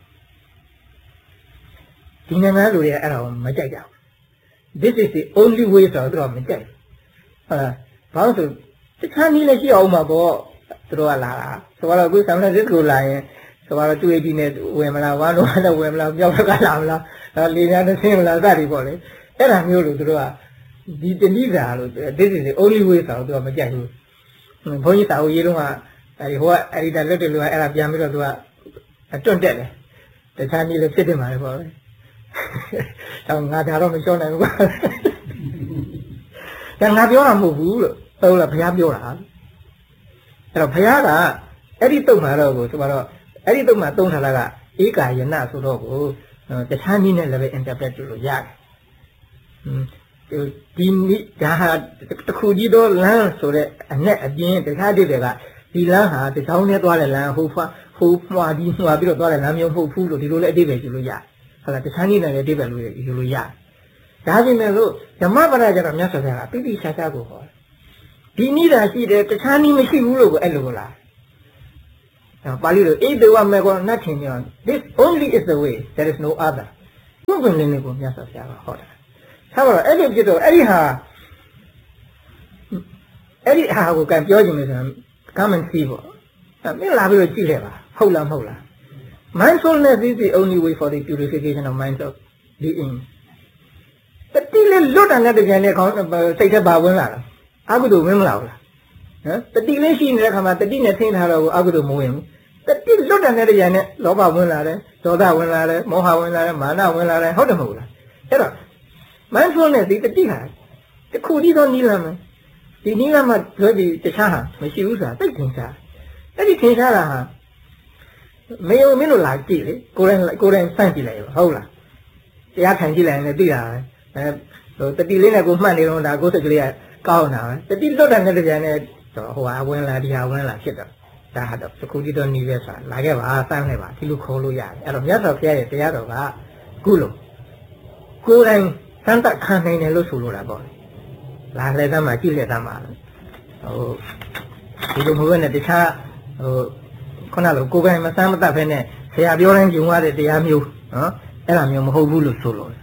ဒီနိုင်ငံလူတွေအဲ့ဒါကိုမကြိုက်ကြဘူး This is the only way ဆိုတော့မကြိုက်ဘာလို့ဆိုတခြားနည်းလည်းရှိအောင်မှာပေါ့သူတို့ကလာတာဆိုတော့အခုဆမ်ဖရန်စစ္စကိုလာရင်ဆိုတော့သူ့အကြီးနဲ့ဝင်မလားဝါလုံးနဲ့ဝင်မလားပြောက်ကလာမလားလေများတစ်ဆင်းမလားစသည်ပေါ့လေအဲ့ဒါမျိုးလို့သူတို့ကဒီတနည်းစာလို့ This is the only way ဆိုတော့သူကမကြိုက်ဘူးဘုန်းကြီးစာအုပ်ရေးတော့အဲဒီဟိုကအဲ့ဒီတက်တယ်လို့အဲ့ဒါပြန်ပြီးတော့သူကတွန့်တက်တယ်တခြားနည်းလည်းဖြစ်တယ်မှာလေပေါ့လေတော့ငါဒါတော့မပြောနိုင်ဘူးကွာဒါငါပြောတာမဟုတ်ဘူးလို့ဟုတ်လားဘုရားပြောတာအဲ့တော့ဘုရားကအဲ့ဒီတုတ်မှာတော့ကိုဆိုတော့အဲ့ဒီတုတ်မှာသုံးထားတာကဧကာယနာဆိုတော့ကိုတခြားနည်းနဲ့လည်း interpret လုပ်လို့ရတယ်ဒီနိဒါဟာတခုကြီးတော့လမ်းဆိုတဲ့အနဲ့အပြင်းတခြားတွေကဒီလမ်းဟာတချောင်းနဲ့သွားတဲ့လမ်းဟိုမှာွာပြီးတော့သွားတဲ့လမ်းမျိုးမဟုတ်ဘူးလို့ဒီလိုလည်းအတိတ်ပဲယူလို့ရတယ်ဟုတ်လားတခြားနည်းနဲ့လည်းအတိတ်ပဲလို့ယူလို့ရတယ်ဒါပြင်မဲ့လို့ဓမ္မပဒကျတော့မြတ်စွာဘုရားကပိဋိရှားရှားကိုဟောဒီနည်းသာရှိတယ်တခြားနည်းမရှိဘူးလို့ကိုအဲ့လိုလားပါဠိလို Edewa Mego nothing on this only is the way there is no other ဘုရားလည်းကိုမြတ်စွာဘုရားကဟောတာဆက်တော့အဲ့ဒီဖြစ်တော့အဲ့ဒီဟာကိုကံပြောခြင်းလို့ဆိုတာ come and see ပေါ့မင်းလာပြီးတော့ကြည့်ခဲ့ပါဟုတ်လားမဟုတ်လား mindfulness is the only way for the purification of mind of being တတိလေးလွတ်တာနဲ့တကယ်နဲ့ခေါင်းစိတ်ထဲပါဝင်လာတာအကုသိုလ်ဝင်မလာဘူးလားဟမ်တတိလေးရှိနေတဲ့ခါမှာတတိနဲ့သိထားတော့အကုသိုလ်မဝင်ဘူးတတိလွတ်တာနဲ့တကယ်နဲ့လောဘဝင်လာတယ်ဒေါသဝင်လာတယ်မောဟဝင်လာတယ်မာနဝင်လာတယ်ဟုတ်တယ်မဟုတ်လားအဲ့တော့ mindfulness ဒီတတိဟာတခုတည်းသောနိလမ်းမယ်ဒီနိလမ်းမှာလွယ်ပြီးတခြားဟာမရှိဘူးဆိုတာသိထင်ရှားအဲ့ဒီထင်ရှားတာဟာမင်းတို့လာကြည့်လေကိုယ်တိုင်စမ်းကြည့်လိုက်ရောဟုတ်လားတရားခံကြည့်လိုက်ရင်လည်းသိတာပဲတတိလေးနဲ့ကိုမှတ်နေတော့ဒါကိုယ်စိတ်ကလေးကကောင်းတာပဲတတိလွတ်တဲ့နဲ့တပြန်နဲ့ဟိုဟာဝင်လာဒီဟာဝင်လာဖြစ်တော့ဒါဟာတော့သခုတိတော်နေပဲဆိုတာလာခဲ့ပါစမ်းခဲ့ပါဒီလိုခေါ်လို့ရတယ်အဲ့တော့မြတ်စွာဘုရားရဲ့တရားတော်ကခုလိုကိုယ်တိုင်စမ်းသပ်ခံနိုင်တယ်လို့ဆိုလိုတာပေါ့လာလဲသားမှာကြည့်လက်သားမှာဒီလိုမဟုတ်နဲ့တခြားခုနလိုကိုယ်ပိုင်မစမ်းမတတ်ဖဲနဲ့ဆရာပြောတိုင်းဂျုံရတဲ့တရားမျိုးနော်အဲ့လိုမျိုးမဟုတ်ဘူးလို့ဆိုလို့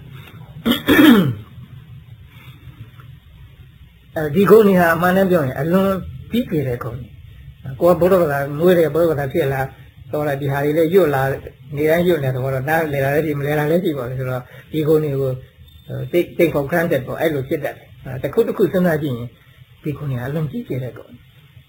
ဒီကုန်းကြီးဟာအမှန်တမ်းပြောရင်အလွန်ပြီးပြတဲ့ကုန်းကြီးကိုကဘုရားကမွေးတယ်ဘုရားကဖြစ်လာတော့ဒီဟာတွေလည်းညွတ်လာနေတိုင်းညွတ်နေတော့နားလေလာလည်းဒီမလဲလာလည်းရှိပါလေဆိုတော့ဒီကုန်းကြီးကိုတိတ်ဖို့ granted ပေါ့အဲ့လိုဖြစ်တတ်တယ်တစ်ခုတစ်ခုစဉ်းစားကြည့်ရင်ဒီကုန်းကြီးအလွန်ပြီးပြတဲ့ကုန်း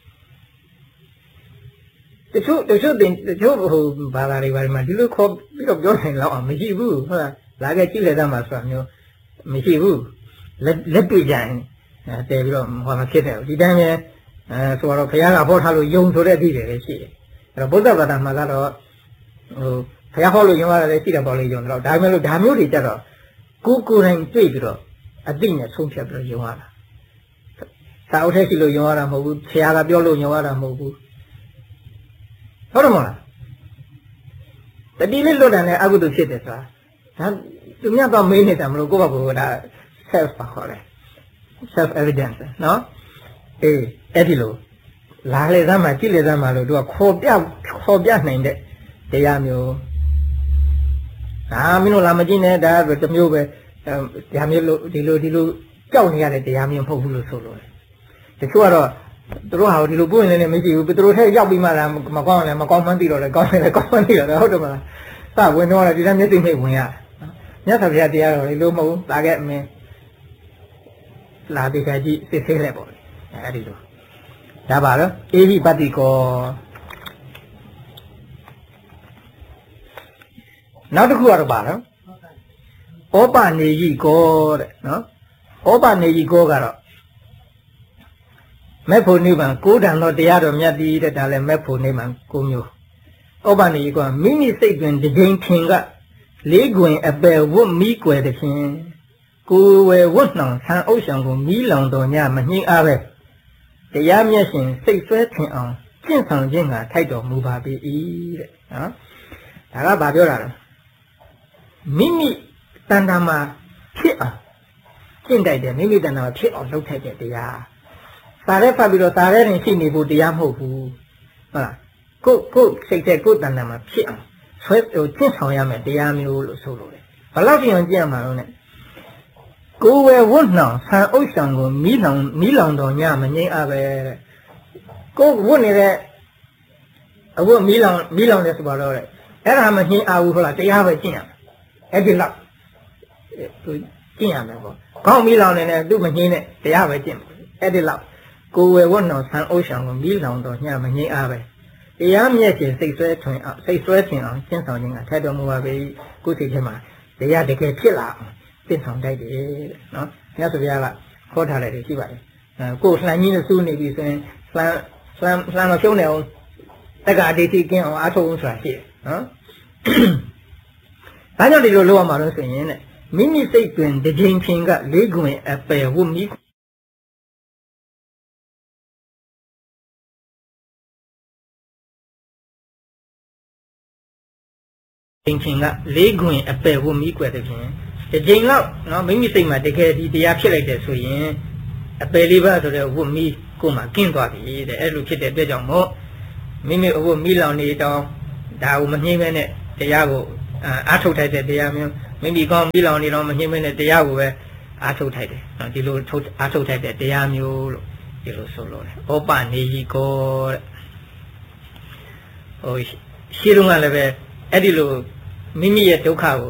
တချို့ဟိုဘာသာတွေဘာတွေမှာဒီလိုခေါ်ပြီးတော့ပြောနိုင်တော့မရှိဘူးဟုတ်လားလာခဲ့ကြည့်လက်သားမှာဆိုတာမျိုးမရှိဘူးလက်တွေ့ကြရင်တဲပြီးတော့ဟောမှာဖြစ်တယ်ဒီတိုင်းပဲဆိုတော့ဘုရားကဟောထားလို့ယုံဆိုတဲ့အဓိပ္ပာယ်လည်းရှိတယ်အဲ့တော့ဗုဒ္ဓဘာသာမှာကတော့ဘုရားဟောလို့ယုံရတယ်ရှိတယ်ပေါ့လေယုံတော့ဒါပေမဲ့လို့ဒါမျိုးတွေကြတော့ကိုယ်တိုင်တွေ့ပြီးတော့အသိနဲ့ဆုံးဖြတ်ပြီးတော့ယုံရတာသာအုပ်ထဲရှိလို့ယုံရတာမဟုတ်ဘူးဆရာကပြောလို့ယုံရတာမဟုတ်ဘူးဟုတ်တယ်မလားတတိလေးလွတ်တယ်နဲ့အကုသိုလ်ဖြစ်တယ်ဆိုတာဒါသူများတော့မေးနေတာမလို့ကိုယ့်ဘာကိုဒါ self ပါခေါ်တယ် self evidence နော်အဲ့ဒီလိုလာလေသမ်းမှာကြည့်လေသမ်းမှာလို့သူကခေါ်ပြနိုင်တဲ့တရားမျိုးမင်းတို့လာမကြည့်နဲ့ဒါတမျိုးပဲတရားမျိုးလို့ဒီလိုကြောက်နေရတဲ့တရားမျိုးမဟုတ်ဘူးလို့ဆိုလို့တချို့ကတော့သူတို့ဟာဒီလိုပွင့်နေမရှိဘူးသူတို့ထဲရောက်ပြီးမှလည်းမကောင်းလည်းမကောင်းမှန်းသိတော့လည်းကောင်းတယ်လည်းကောင်းမှန်းသိတော့လည်းဟုတ်တယ်မလားစဝင်တော့လည်းဒီတိုင်းမျက်စိမိတ်ဝင်ရမြတ်စွာဘုရားတရားတော်လေလို့မဟုတ်လာခဲ့အမင်းလာပြီးကြည့်စစ်ဆေးလိုက်ပေါ့အဲ့ဒီလိုဒါပါတော့အေဟိပတ္တိကောနောက်တစ်ခုကတော့ပါတော့ဩပနေယိကောတဲ့နော်ဩပနေယိကောကတော့မေဖို့နိဗ္ဗာန်ကိုးတန်သောတရားတော်မြတ်သည်တဲ့ဒါလည်းမေဖို့နိဗ္ဗာန်၉မျိုးဩပနေယိကောမိမိစိတ်တွင်တကြိမ်ထင်ကလေးခွင်အပယ်ဝတ်မိကွယ်တဲ့ဖြင့်ကိုယ်ဝယ်ဝတ်နှောင်ဆံအုပ်ဆောင်ကိုမီးလောင်တော်ညမနှင်းအားပဲတရားမျက်ရှင်စိတ်ဆွဲထင်အောင်ကျင့်ဆောင်ခြင်းကထိုက်တော်မူပါပေ၏တဲ့နော်ဒါကဘာပြောတာလဲမိမိတဏ္ဍာမှာဖြစ်အောင်ကျင့်တိုက်တယ်မိမိတဏ္ဍာမှာဖြစ်အောင်လုပ်ထိုက်တဲ့တရားစာရဲဖတ်ပြီးတော့စာရဲတင်ရှိနေဖို့တရားမဟုတ်ဘူးဟုတ်လားကိုစိတ်တဲ့ကိုတဏ္ဍာမှာဖြစ်အောင်ဆွဲကျင့်ဆောင်ရမယ်တရားမျိုးလို့ဆိုလို့တယ်ဘယ်လောက်ကြည့်အောင်ကျင့်ရမှာလို့ ਨੇ ကိုယ်ဝယ်ဝတ်နှောင်ဆံအုပ်ဆောင်ကိုမီးလောင်တော်ညမငိမ့်အပဲကိုယ်ဝတ်နေတဲ့အဝတ်မီးလောင်တယ်ဆိုပါတော့တဲ့အဲ့ဒါမငိမ့်အောင်ဟုတ်လားတရားပဲကျင့်ရမယ်အဲ့ဒီလောက်သူကျင့်ရမယ်ပေါ့ခေါင်းမီးလောင်နေတယ်သူမငိမ့်နဲ့တရားပဲကျင့်အဲ့ဒီလောက်ကိုယ်ဝယ်ဝတ်နှောင်ဆံအုပ်ဆောင်ကိုမီးလောင်တော်ညမငိမ့်အပဲတရားမျက်ခြင်းစိတ်ဆွဲထင်အောင်ကျင့်ဆောင်ခြင်းကထိုက်တော်မူပါပေကိုယ်စိတ်ထဲမှာတရားတကယ်ဖြစ်လာအောင်သင်ဆောင်တိုက်တယ်တဲ့နော်မြတ်စွာဘုရားကခေါ်ထားတယ်ရှိပါတယ်ကိုယ်လှန်ကြီးနဲ့စူးနေပြီဆိုရင်လှန်တော့ရှုံးနေအောင်တက္ကအတိတ်ကင်းအောင်အားထုတ်အောင်ဆိုတာရှိတယ်နော်ဒါကြောင့်ဒီလိုလုပ်ရမှာလို့ဆိုရင်တဲ့မိမိစိတ်တွင်တစ်ချိန်ချင်းကလေးခွင်အပယ်ဝတ်မိချင်းကလေးခွင်အပယ်ဝတ်မိကွယ်တဲ့ဖြင့်ဒီချိန်လောက်နော်မိမိစိတ်မှာတကယ်ဒီတရားဖြစ်လိုက်တယ်ဆိုရင်အပယ်လေးပါဆိုတဲ့ဝတ်မိကိုမှကင်းသွားပြီတဲ့အဲ့လိုဖြစ်တဲ့အတွက်ကြောင့်မို့မိမိအခုမိလောင်နေတော့ဒါကိုမငြိမ့်မဲနဲ့တရားကိုအားထုတ်ထိုက်တဲ့တရားမျိုးမိမိကောင်းမိလောင်နေတော့မငြိမ့်မဲနဲ့တရားကိုပဲအားထုတ်ထိုက်တယ်ဒီလိုအားထုတ်ထိုက်တဲ့တရားမျိုးလို့ဒီလိုဆိုလို့တယ်ဩပနေဟိကောတဲ့ဟိုရှိတော့ကလည်းပဲအဲ့ဒီလိုမိမိရဲ့ဒုက္ခကို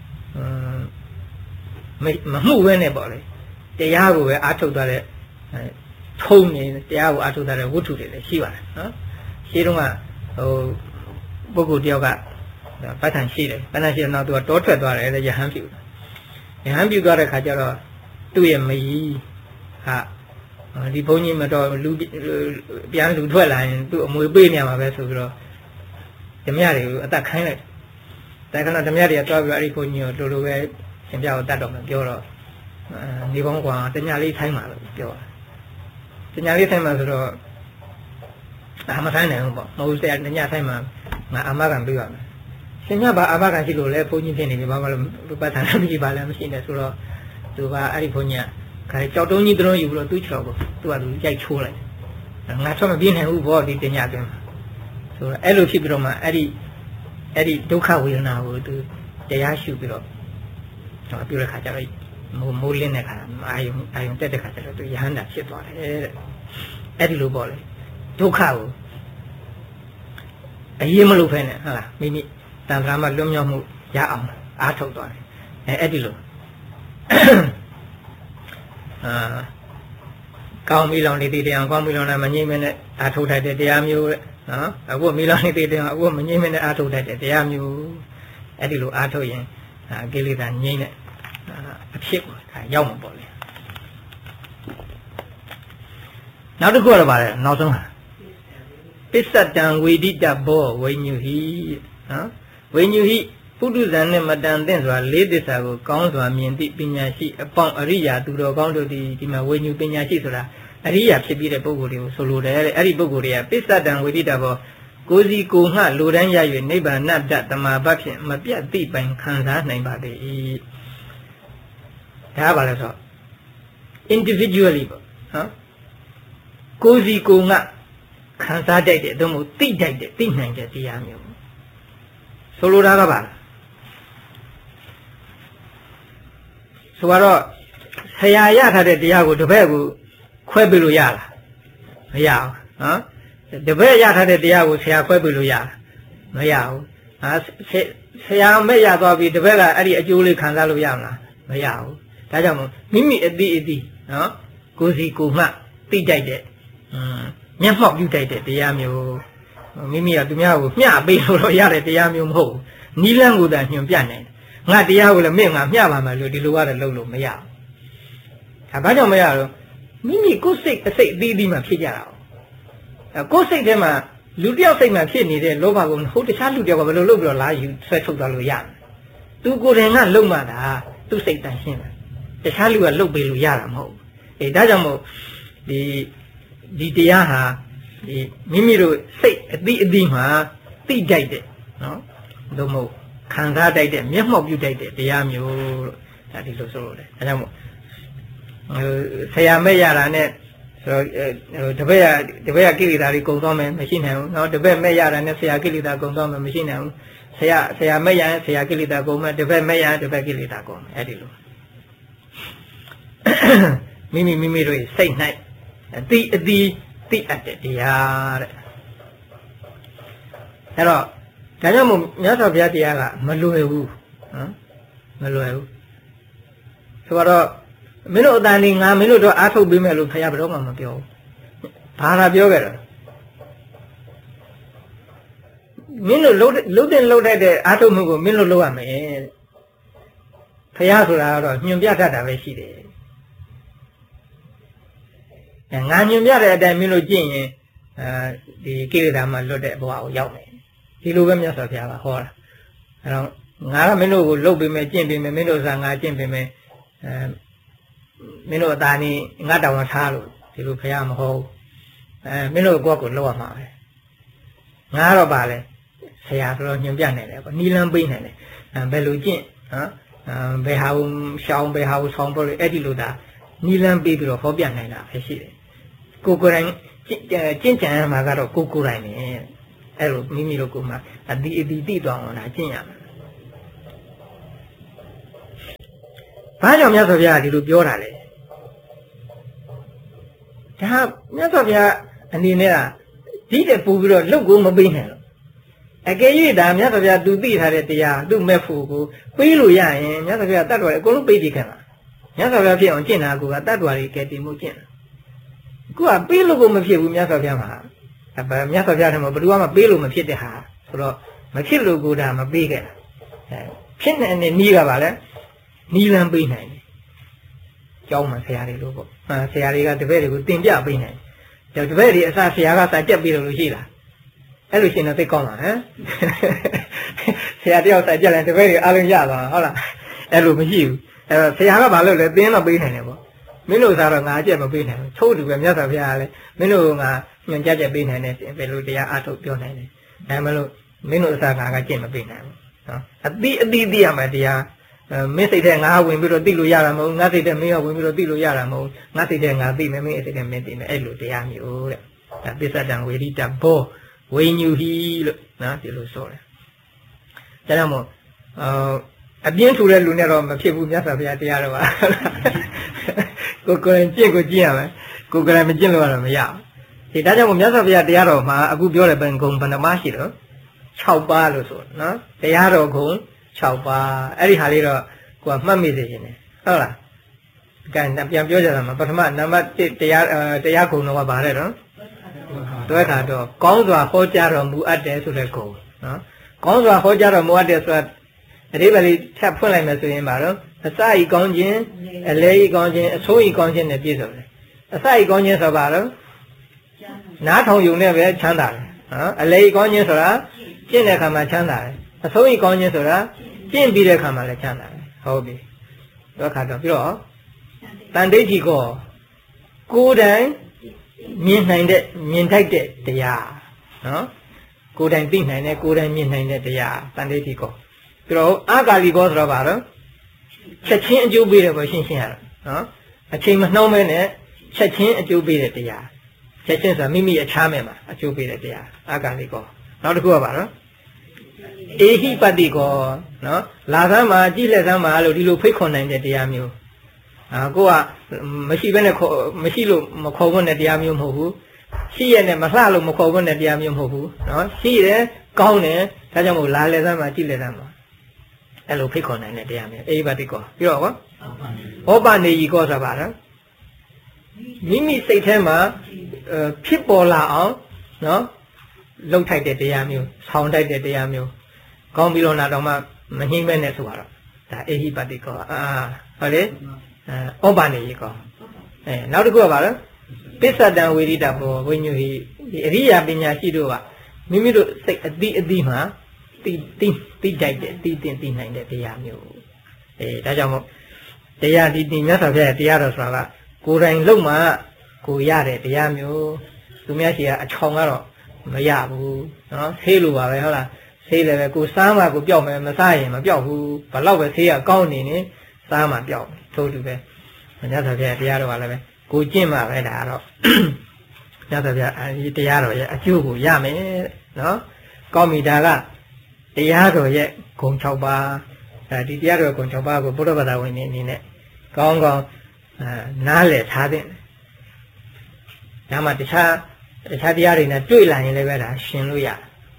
မမှုဝဲနဲ့ပေါ့လေတရားကိုပဲအားထုတ်သွားတဲ့ထုံနေတရားကိုအားထုတ်သွားတဲ့ဝတ္ထုတွေလည်းရှိပါတယ်နော်ရှိတော့ကဟိုပုဂ္ဂိုလ်တယောက်ကပဋ္ဌာန်းရှိတယ်ပဋ္ဌာန်းရှိတော့သူကတောထွက်သွားတယ်လေယဟန်ပြုသွားတဲ့ခါကျတော့သူ့ရဲ့မကြီးဟာဒီဘုန်းကြီးမတော်လူပြန်လူထွက်လာရင်သူ့အမွေပေးနေမှာပဲဆိုပြီးတော့ဓမြတွေကိုအသက်ခိုင်းလိုက်តែခဏဓမြတွေကတွားပြီးအဲ့ဒီဘုန်းကြီးကိုလိုလိုပဲရှင်ပြကိုတတ်တော့မှပြောတော့ဒီကောင်းကွာတညာလေးထိုင်းမှာလို့ပြောတညာလေးထိုင်းမှာဆိုတော့မထိုင်းနိုင်ဘူးပေါ့မဟုတ်တဲ့တညာထိုင်းမှာငါအာမခံပေးရမယ်ရှင်ညဘာအာမခံရှိလို့လဲဘုန်းကြီးဖြစ်နေပြီဘာမှလို့ပတ်ထားမရှိပါလဲမရှိနဲ့ဆိုတော့သူကအဲ့ဒီဘုန်းကြီးကခါကြောက်တုံးကြီးတုံးယူပြီးတော့သူ့ချော်ကိုသူကသူရိုက်ချိုးလိုက်ငါတော့မပြင်းနိုင်ဘူးဘောဒီတညာအတွင်းဆိုတော့အဲ့လိုဖြစ်ပြီးတော့မှအဲ့ဒီဒုက္ခဝေဒနာကိုသူတရားရှုပြီးတော့ပြောတဲ့ခါကျတော့မိုးလင်းတဲ့ခါအာယုံတက်တဲ့ခါကျတော့သူယဟန္တာဖြစ်သွားတယ်တဲ့အဲ့ဒီလိုပေါ့လေဒုက္ခကိုအရေးမလို့ဖဲနဲ့ဟုတ်လားမိမိတန်ခါမှလွတ်မြောက်မှုရအောင်အားထုတ်သွားတယ်အဲ့ဒီလိုကောင်းပြီလောင်နေတဲ့တရားကောင်းပြီလောင်တာမငြိမ့်မနဲ့အားထုတ်ထိုက်တဲ့တရားမျိုးတဲ့နော်အခုမိလောင်နေတဲ့တရားအခုမငြိမ့်မနဲ့အားထုတ်ထိုက်တဲ့တရားမျိုးအဲ့ဒီလိုအားထုတ်ရင်ကိလေသာငြိမ့်တဲ့အဖြစ်ကိုဒါရောက်မှာပေါ့လေနောက်တစ်ခုကတော့ဗါလဲနောက်ဆုံးပစ္စတံဝေဒိတဘောဝိညုဟိနော်ဝိညုဟိပုထုဇဉ်နဲ့မတန်သင့်စွာလေးသစ္စာကိုကောင်းစွာမြင်သည့်ပညာရှိအပေါင်းအရိယာသူတော်ကောင်းတို့ဒီမှာဝိညုပညာရှိဆိုတာအရိယာဖြစ်ပြီးတဲ့ပုဂ္ဂိုလ်တွေကိုဆိုလိုတယ်တဲ့အဲ့ဒီပုဂ္ဂိုလ်တွေကပစ္စတံဝေဒိတဘောကိုယ်စီကိုငှလိုတန်းရ၍နိဗ္ဗာန်တ္တတမဘဖြင့်မပြတ်သိပိုင်ခံစားနိုင်ပါသည်ဒါပါလဲဆို individually ပေါ့နော်ကိုယ်စီကိုငှခံစားတတ်တဲ့သို့မဟုတ်သိတတ်တဲ့သိနိုင်တဲ့တရားမျိုးဆိုလိုတာကပါဆိုတော့ဆရာရထားတဲ့တရားကိုတပည့်ကိုခွဲပေးလို့ရလားမရဘူးနော်တပည့်ရထားတဲ့တရားကိုဆရာခွဲပေးလို့ရလားမရဘူးဆရာမဲ့ရသွားပြီတပည့်ကအဲ့ဒီအကျိုးလေးခံစားလို့ရမလားမရဘူးဒါကြောင့်မိမိအတိနော်ကိုယ်စီကိုယ်မှသိတတ်တဲ့မျက်မှောက်ပြုတတ်တဲ့တရားမျိုးမိမိကသူများကိုမျှပေးလို့ရတဲ့တရားမျိုးမဟုတ်ဘူးနီးလန်းကိုသာညွန်ပြနိုင်ငါတရားကိုလည်းမင်းငါမျှပါမယ်လို့ဒီလိုကတော့လုပ်လို့မရဘူးဒါဘာကြောင့်မရတော့မိမိကိုယ်စိတ်အစိတ်အသီးသီးမှဖြစ်ကြတာကိုယ်စိတ်ထဲမှာလူတယောက်စိတ်မှာဖြစ်နေတဲ့လောဘကိုဟိုတခြားလူတယောက်ကဘယ်လိုလုပ်ပြီးတော့လာယူဆွဲထုတ်သွားလို့ရမလဲသူကိုယ်တိုင်ကလုံမှတာသူ့စိတ်တန်ရှင်းတယ်တခြားလူကလုပ်ပေးလို့ရတာမဟုတ်ဘူးဒါကြောင့်မို့ဒီတရားဟာဒီမိမိတို့စိတ်အသီးအသီးမှာသိကြိုက်တဲ့နော်လို့မဟုတ်ခံစားတတ်တဲ့မျက်မှောက်ပြုတတ်တဲ့တရားမျိုးလို့ဒါဒီလိုဆိုလို့တယ်ဒါကြောင့်မို့ဆရာမဲ့ရတာနဲ့ဆိုတော့တပည့်ကကိလေသာတွေကုန်သွားမယ်မရှိနိုင်ဘူးနော်တပည့်မဲ့ရတာနဲ့ဆရာကိလေသာကုန်သွားမယ်မရှိနိုင်ဘူးဆရာမဲ့ရရင်ဆရာကိလေသာကုန်မယ်တပည့်မဲ့ရရင်တပည့်ကိလေသာကုန်မယ်အဲ့ဒီလိုမိမိတို့စိတ်၌အတိသိအပ်တဲ့တရားတဲ့အဲ့တော့ဒါကြောင့်မို့မြတ်စွာဘုရားတရားကမလွယ်ဘူးနော်မလွယ်ဘူးဆိုတော့မင်းတို့အတန်လေးငါမင်းတို့တော့အားထုတ်ပေးမယ်လို့ဘုရားဘယ်တော့မှမပြောဘူးဘာသာပြောခဲ့တော့မင်းတို့လှုပ်တဲ့အားထုတ်မှုကိုမင်းတို့လုပ်ရမယ်ဘုရားဆိုတာကတော့ညွန်ပြတတ်တာပဲရှိတယ်ငါညွန်ပြတဲ့အတိုင်းမင်းတို့ကြည့်ရင်ဒီကိလေသာမှလွတ်တဲ့ဘဝကိုရောက်မယ်ဒီလိုပဲမြတ်စွာဘုရားကဟောတာအဲတော့ငါကမင်းတို့ကိုလှုပ်ပေးမယ်ကျင့်ပေးမယ်မင်းတို့စားငါကျင့်ပေးမယ်မင်းတို့အသာနေငါတောင်းဝထားလို့ဒီလိုဘုရားမဟုတ်မင်းတို့ကိုယ့်ကိုလှုပ်ရမှာပဲငါတော့ပါလေဆရာဆိုတော့ညွန်ပြနိုင်တယ်ပေါ့နီလန်းပေးနိုင်တယ်ဘယ်လိုကျင့်ဘယ်ဟာကိုရှောင်းဘယ်ဟာကိုဆောင်းဖို့လဲအဲ့ဒီလိုဒါနီလန်းပေးပြီးတော့ဟောပြနိုင်တာပဲရှိတယ်ကိုကိုယ်တိုင်ကျင့်ကြံရမှာကတော့ကိုကိုယ်တိုင်နဲ့အဲ့လိုမိမိတို့ကိုယ်မှာအတိတိသွားအောင်လားကျင့်ရမှာဘာကြောင့်မြတ်စွာဘုရားဒီလိုပြောတာလဲဒါမြတ်စွာဘုရားအနေနဲ့ကဒီတဲ့ပို့ပြီးတော့လုတ်ကိုမပေးနိုင်ဘူးအကယ်၍ဒါမြတ်စွာဘုရားသူသိထားတဲ့တရားသူ့မဲ့ဖို့ကိုပေးလို့ရရင်မြတ်စွာဘုရားတတ်တော်အကုန်လုံးပေးပြီးခဲ့မှာမြတ်စွာဘုရားဖြစ်အောင်ကျင့်တာကတတ်တော်တွေကဲတင်မှုကျင့်တာအခုကပေးလို့ကိုမဖြစ်ဘူးမြတ်စွာဘုရားမှာမြတ်စွာဘုရားထဲမှာဘယ်သူမှပေးလို့မဖြစ်တဲ့ဟာဆိုတော့မဖြစ်လို့ကိုဒါမပေးခဲ့တာဖြစ်နေတဲ့နီးကပါလဲနီးလန်းပေးနိုင်တယ်ကျောင်းမှာဆရာတွေလို့ပေါ့ဆရာတွေကတပည့်တွေကိုတင်ပြပေးနိုင်တယ်တပည့်တွေအစဆရာကစာကြက်ပေးလို့ရှိလားအဲ့လိုရှင်တော့သိကောင်းပါဟမ်ဆရာတယောက်စာကြက်လိုက်တပည့်တွေအားလုံးရသွားဟုတ်လားအဲ့လိုမရှိဘူးအဲ့တော့ဆရာကဘာလုပ်လဲသင်တော့ပေးနိုင်တယ်ပေါ့မင်းတို့စားတော့ငါအကျက်မပေးနိုင်ဘူးထို့တူပဲမြတ်စွာဘုရားကလည်းမင်းတို့ကညွန်ကြက်ပေးနိုင်တယ်ဘယ်လိုတရားအားထုတ်ပြောနိုင်တယ်ဒါမှမဟုတ်မင်းတို့အစားငါကကျင့်မပေးနိုင်ဘူးနော်အတိသိရမယ်တရားမင်းစိတ်ထဲငါဝင်ပြီးတော့သိလို့ရတာမဟုတ်ငါစိတ်ထဲမင်းကဝင်ပြီးတော့သိလို့ရတာမဟုတ်ငါစိတ်ထဲငါသိမယ်မင်းစိတ်ထဲမင်းသိမယ်အဲ့လိုတရားမျိုးတဲ့ဒါပစ္စဒံဝေရိတဘောဝိညူဟိလို့နော်ဒီလိုဆိုတယ်ဒါကြောင့်မို့အပြင်းထူတဲ့လူနဲ့တော့မဖြစ်ဘူးမြတ်စွာဘုရားတရားတော်ပါကိုယ်တိုင်ကျင့်ကိုကျင့်ရမယ်ကိုယ်တိုင်မကျင့်လို့တော့မရဘူးဒါကြောင့်မို့မြတ်စွာဘုရားတရားတော်မှာအခုပြောတဲ့ဘယ်ဂုံဘယ်နှပါးရှိတော့6ပါးလို့ဆိုနော်တရားတော်ဂုံ6ပါးအဲ့ဒီဟာလေးတော့ကိုကမှတ်မိစေခြင်းတယ်ဟုတ်လားပြန်ပြောကြတာမှာပထမနံပါတ်1တရားဂုံတော့ဗါတဲ့တော့တွဲခါတော့ကောင်းစွာဟောကြားတော်မူအပ်တယ်ဆိုတဲ့ဂုံနော်ကောင်းစွာဟောကြားတော်မူအပ်တယ်ဆိုတာအဓိပ္ပာယ်လေးထပ်ဖွင့်လိုက်မယ်ဆိုရင်ပါတော့အစဤကောင်းခြင်းအလဲဤကောင်းခြင်းအဆိုးဤကောင်းခြင်းနဲ့ပြည့်စုံတယ်အစဤကောင်းခြင်းဆိုပါတော့နားထောင်ယုံနဲ့ပဲချမ်းသာတယ်နော်အလဲဤကောင်းခြင်းဆိုတာကျင့်တဲ့အခါမှာချမ်းသာတယ်အဆိုးဤကောင်းခြင်းဆိုတာကျင့်ပြီးတဲ့အခါမှာလည်းချမ်းသာတယ်ဟုတ်ပြီတော့ခါတော့ပြီးတော့တန်တိဋ္ဌိကိုယ်တိုင်မြင်နိုင်တဲ့မြင်ထိုက်တဲ့တရားနော်ကိုယ်တိုင်သိနိုင်တဲ့ကိုယ်တိုင်မြင်နိုင်တဲ့တရားတန်တိဋ္ဌိကိုပြီးတော့အာဂါလိကောဆိုတော့ပါတော့ချက်ချင်းအကျိုးပေးတယ်ပေါ့ရှင်းရှင်းရတော့နော်အချိန်မနှောင်းမဲနဲ့ချက်ချင်းအကျိုးပေးတဲ့တရားချက်ချင်းဆိုတာမိမိအခြားမဲ့မှာအကျိုးပေးတဲ့တရားအာဂါလိကောနောက်တစ်ခုကပါတော့အေဟိပတိကောနော်လာသမ်းမှာကြည့်လက်သမ်းမှာလို့ဒီလိုဖိတ်ခေါ်နိုင်တဲ့တရားမျိုးကိုကမရှိဘဲနဲ့မရှိလို့မခေါ်ဖို့နဲ့တရားမျိုးမဟုတ်ဘူးရှိရနဲ့မလှလို့မခေါ်ဖို့နဲ့တရားမျိုးမဟုတ်ဘူးနော်ရှိတယ်ကောင်းတယ်ဒါကြောင့်မို့လာလက်သမ်းမှာကြည့်လက်သမ်းမှာအဲ့လိုဖိတ်ခေါ်နိုင်တဲ့တရားမျိုးအေဟိပတိကောပြီးတော့ဟောပနေကြီးကောဆိုတာပါတော့မိမိစိတ်ထဲမှာဖြစ်ပေါ်လာအောင်နော်လှုပ်ထိုက်တဲ့တရားမျိုးဆောင်းထိုက်တဲ့တရားမျိုးကောင်းပြီးတော့တော့မှမငြိမ့်မဲနဲ့ဆိုတော့ဒါအေဟိပတိကောဟုတ်လေဩပနေကြီးကောနောက်တစ်ခုကပါတော့ပစ္စဒံဝေရိတဘောဝိညုဟိဒီအရိယာပညာရှိတို့ကမိမိတို့စိတ်အတိမှာတိကြိုက်တဲ့သိနိုင်တဲ့တရားမျိုးဒါကြောင့်မို့တရားဒီမြတ်စွာဘုရားတရားတော်ဆိုတာကကိုယ်တိုင်လုံမှကိုရတဲ့တရားမျိုးသူများရှိကအချောင်ကတော့မရဘူးနော်ဆေးလိုပါပဲဟုတ်လားဆေးလည်းပဲကိုစားမှကိုပျောက်မယ်မစားရင်မပျောက်ဘူးဘလောက်ပဲဆေးကကောင်းနေနေစားမှပျောက်ထို့တူပဲမြတ်စွာဘုရားတရားတော်ကလည်းပဲကိုကျင့်မှပဲဒါကတော့မြတ်စွာဘုရားဒီတရားတော်ရဲ့အကျိုးကိုရမယ်နော်ကောင်းပြီဒါကတရားတော်ရဲ့ဂုဏ်6ပါးဒီတရားတော်ဂုဏ်6ပါးကိုဘုရားဘာသာဝင်နေအနေနဲ့ကောင်းကောင်းနားလည်ထားတဲ့ဒါမှတခြားတရားတွေနဲ့တွေ့လာရင်လည်းပဲဒါရှင်းလို့ရ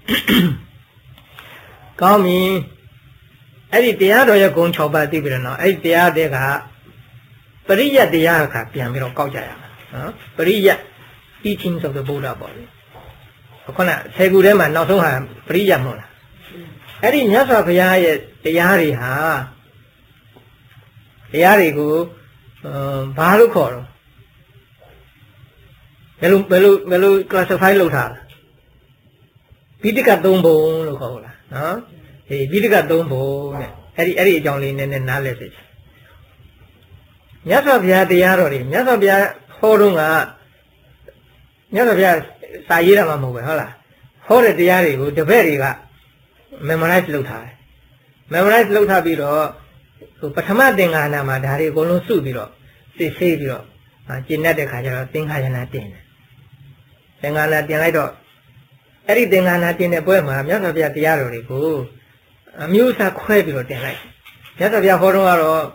ကောင်းပြီအဲ့ဒီတရားတော်ရဲ့ဂုဏ်6ပါးသိပြီနော်အဲ့ဒီတရားတွေကပရိယတ်တရားကပြန်ပြီးတော့ကောက်ကြရမှာနော်ပရိယတ် teachings of the Buddha ပေါ့လေခုန10ခုထဲမှာနောက်ဆုံးဟာပရိယတ်မဟုတ်လားအဲ့ဒီမြတ်စွာဘုရားရဲ့တရားတွေဟာတရားတွေကိုဘာလို့ခေါ်တော့ဘယ်လို classify လုပ်ထားလဲပိဋက3ဘုံလို့ခေါ်လားနော်ပိဋက3ဘုံနဲ့အဲ့ဒီအကြောင်းလေးနည်းနည်းနားလည်စေချင်မြတ်စွာဘုရားတရားတော်တွေမြတ်စွာဘုရားဟောတော့ကမြတ်စွာဘုရားစာရေးတာမှမဟုတ်ပဲဟုတ်လားဟောတဲ့တရားတွေကိုတပည့်တွေက memorize လုပ်ထားတယ် memorize လုပ်ထားပြီးတော့ပထမသင်္ဃာနာမှာဒါတွေအကုန်လုံးစုပြီးတော့စစ်ဆေးပြီးတော့ကျင့်တတ်တဲ့ခါကျတော့သင်္ခါရဏတင်တယ်သင်္ဃာနာတင်လိုက်တော့အဲ့ဒီသင်္ဃာနာတင်တဲ့ပွဲမှာမြတ်စွာဘုရားတရားတော်တွေကိုအမျိုးအစားခွဲပြီးတော့တင်လိုက်မြတ်စွာဘုရားဟောတော့ကတော့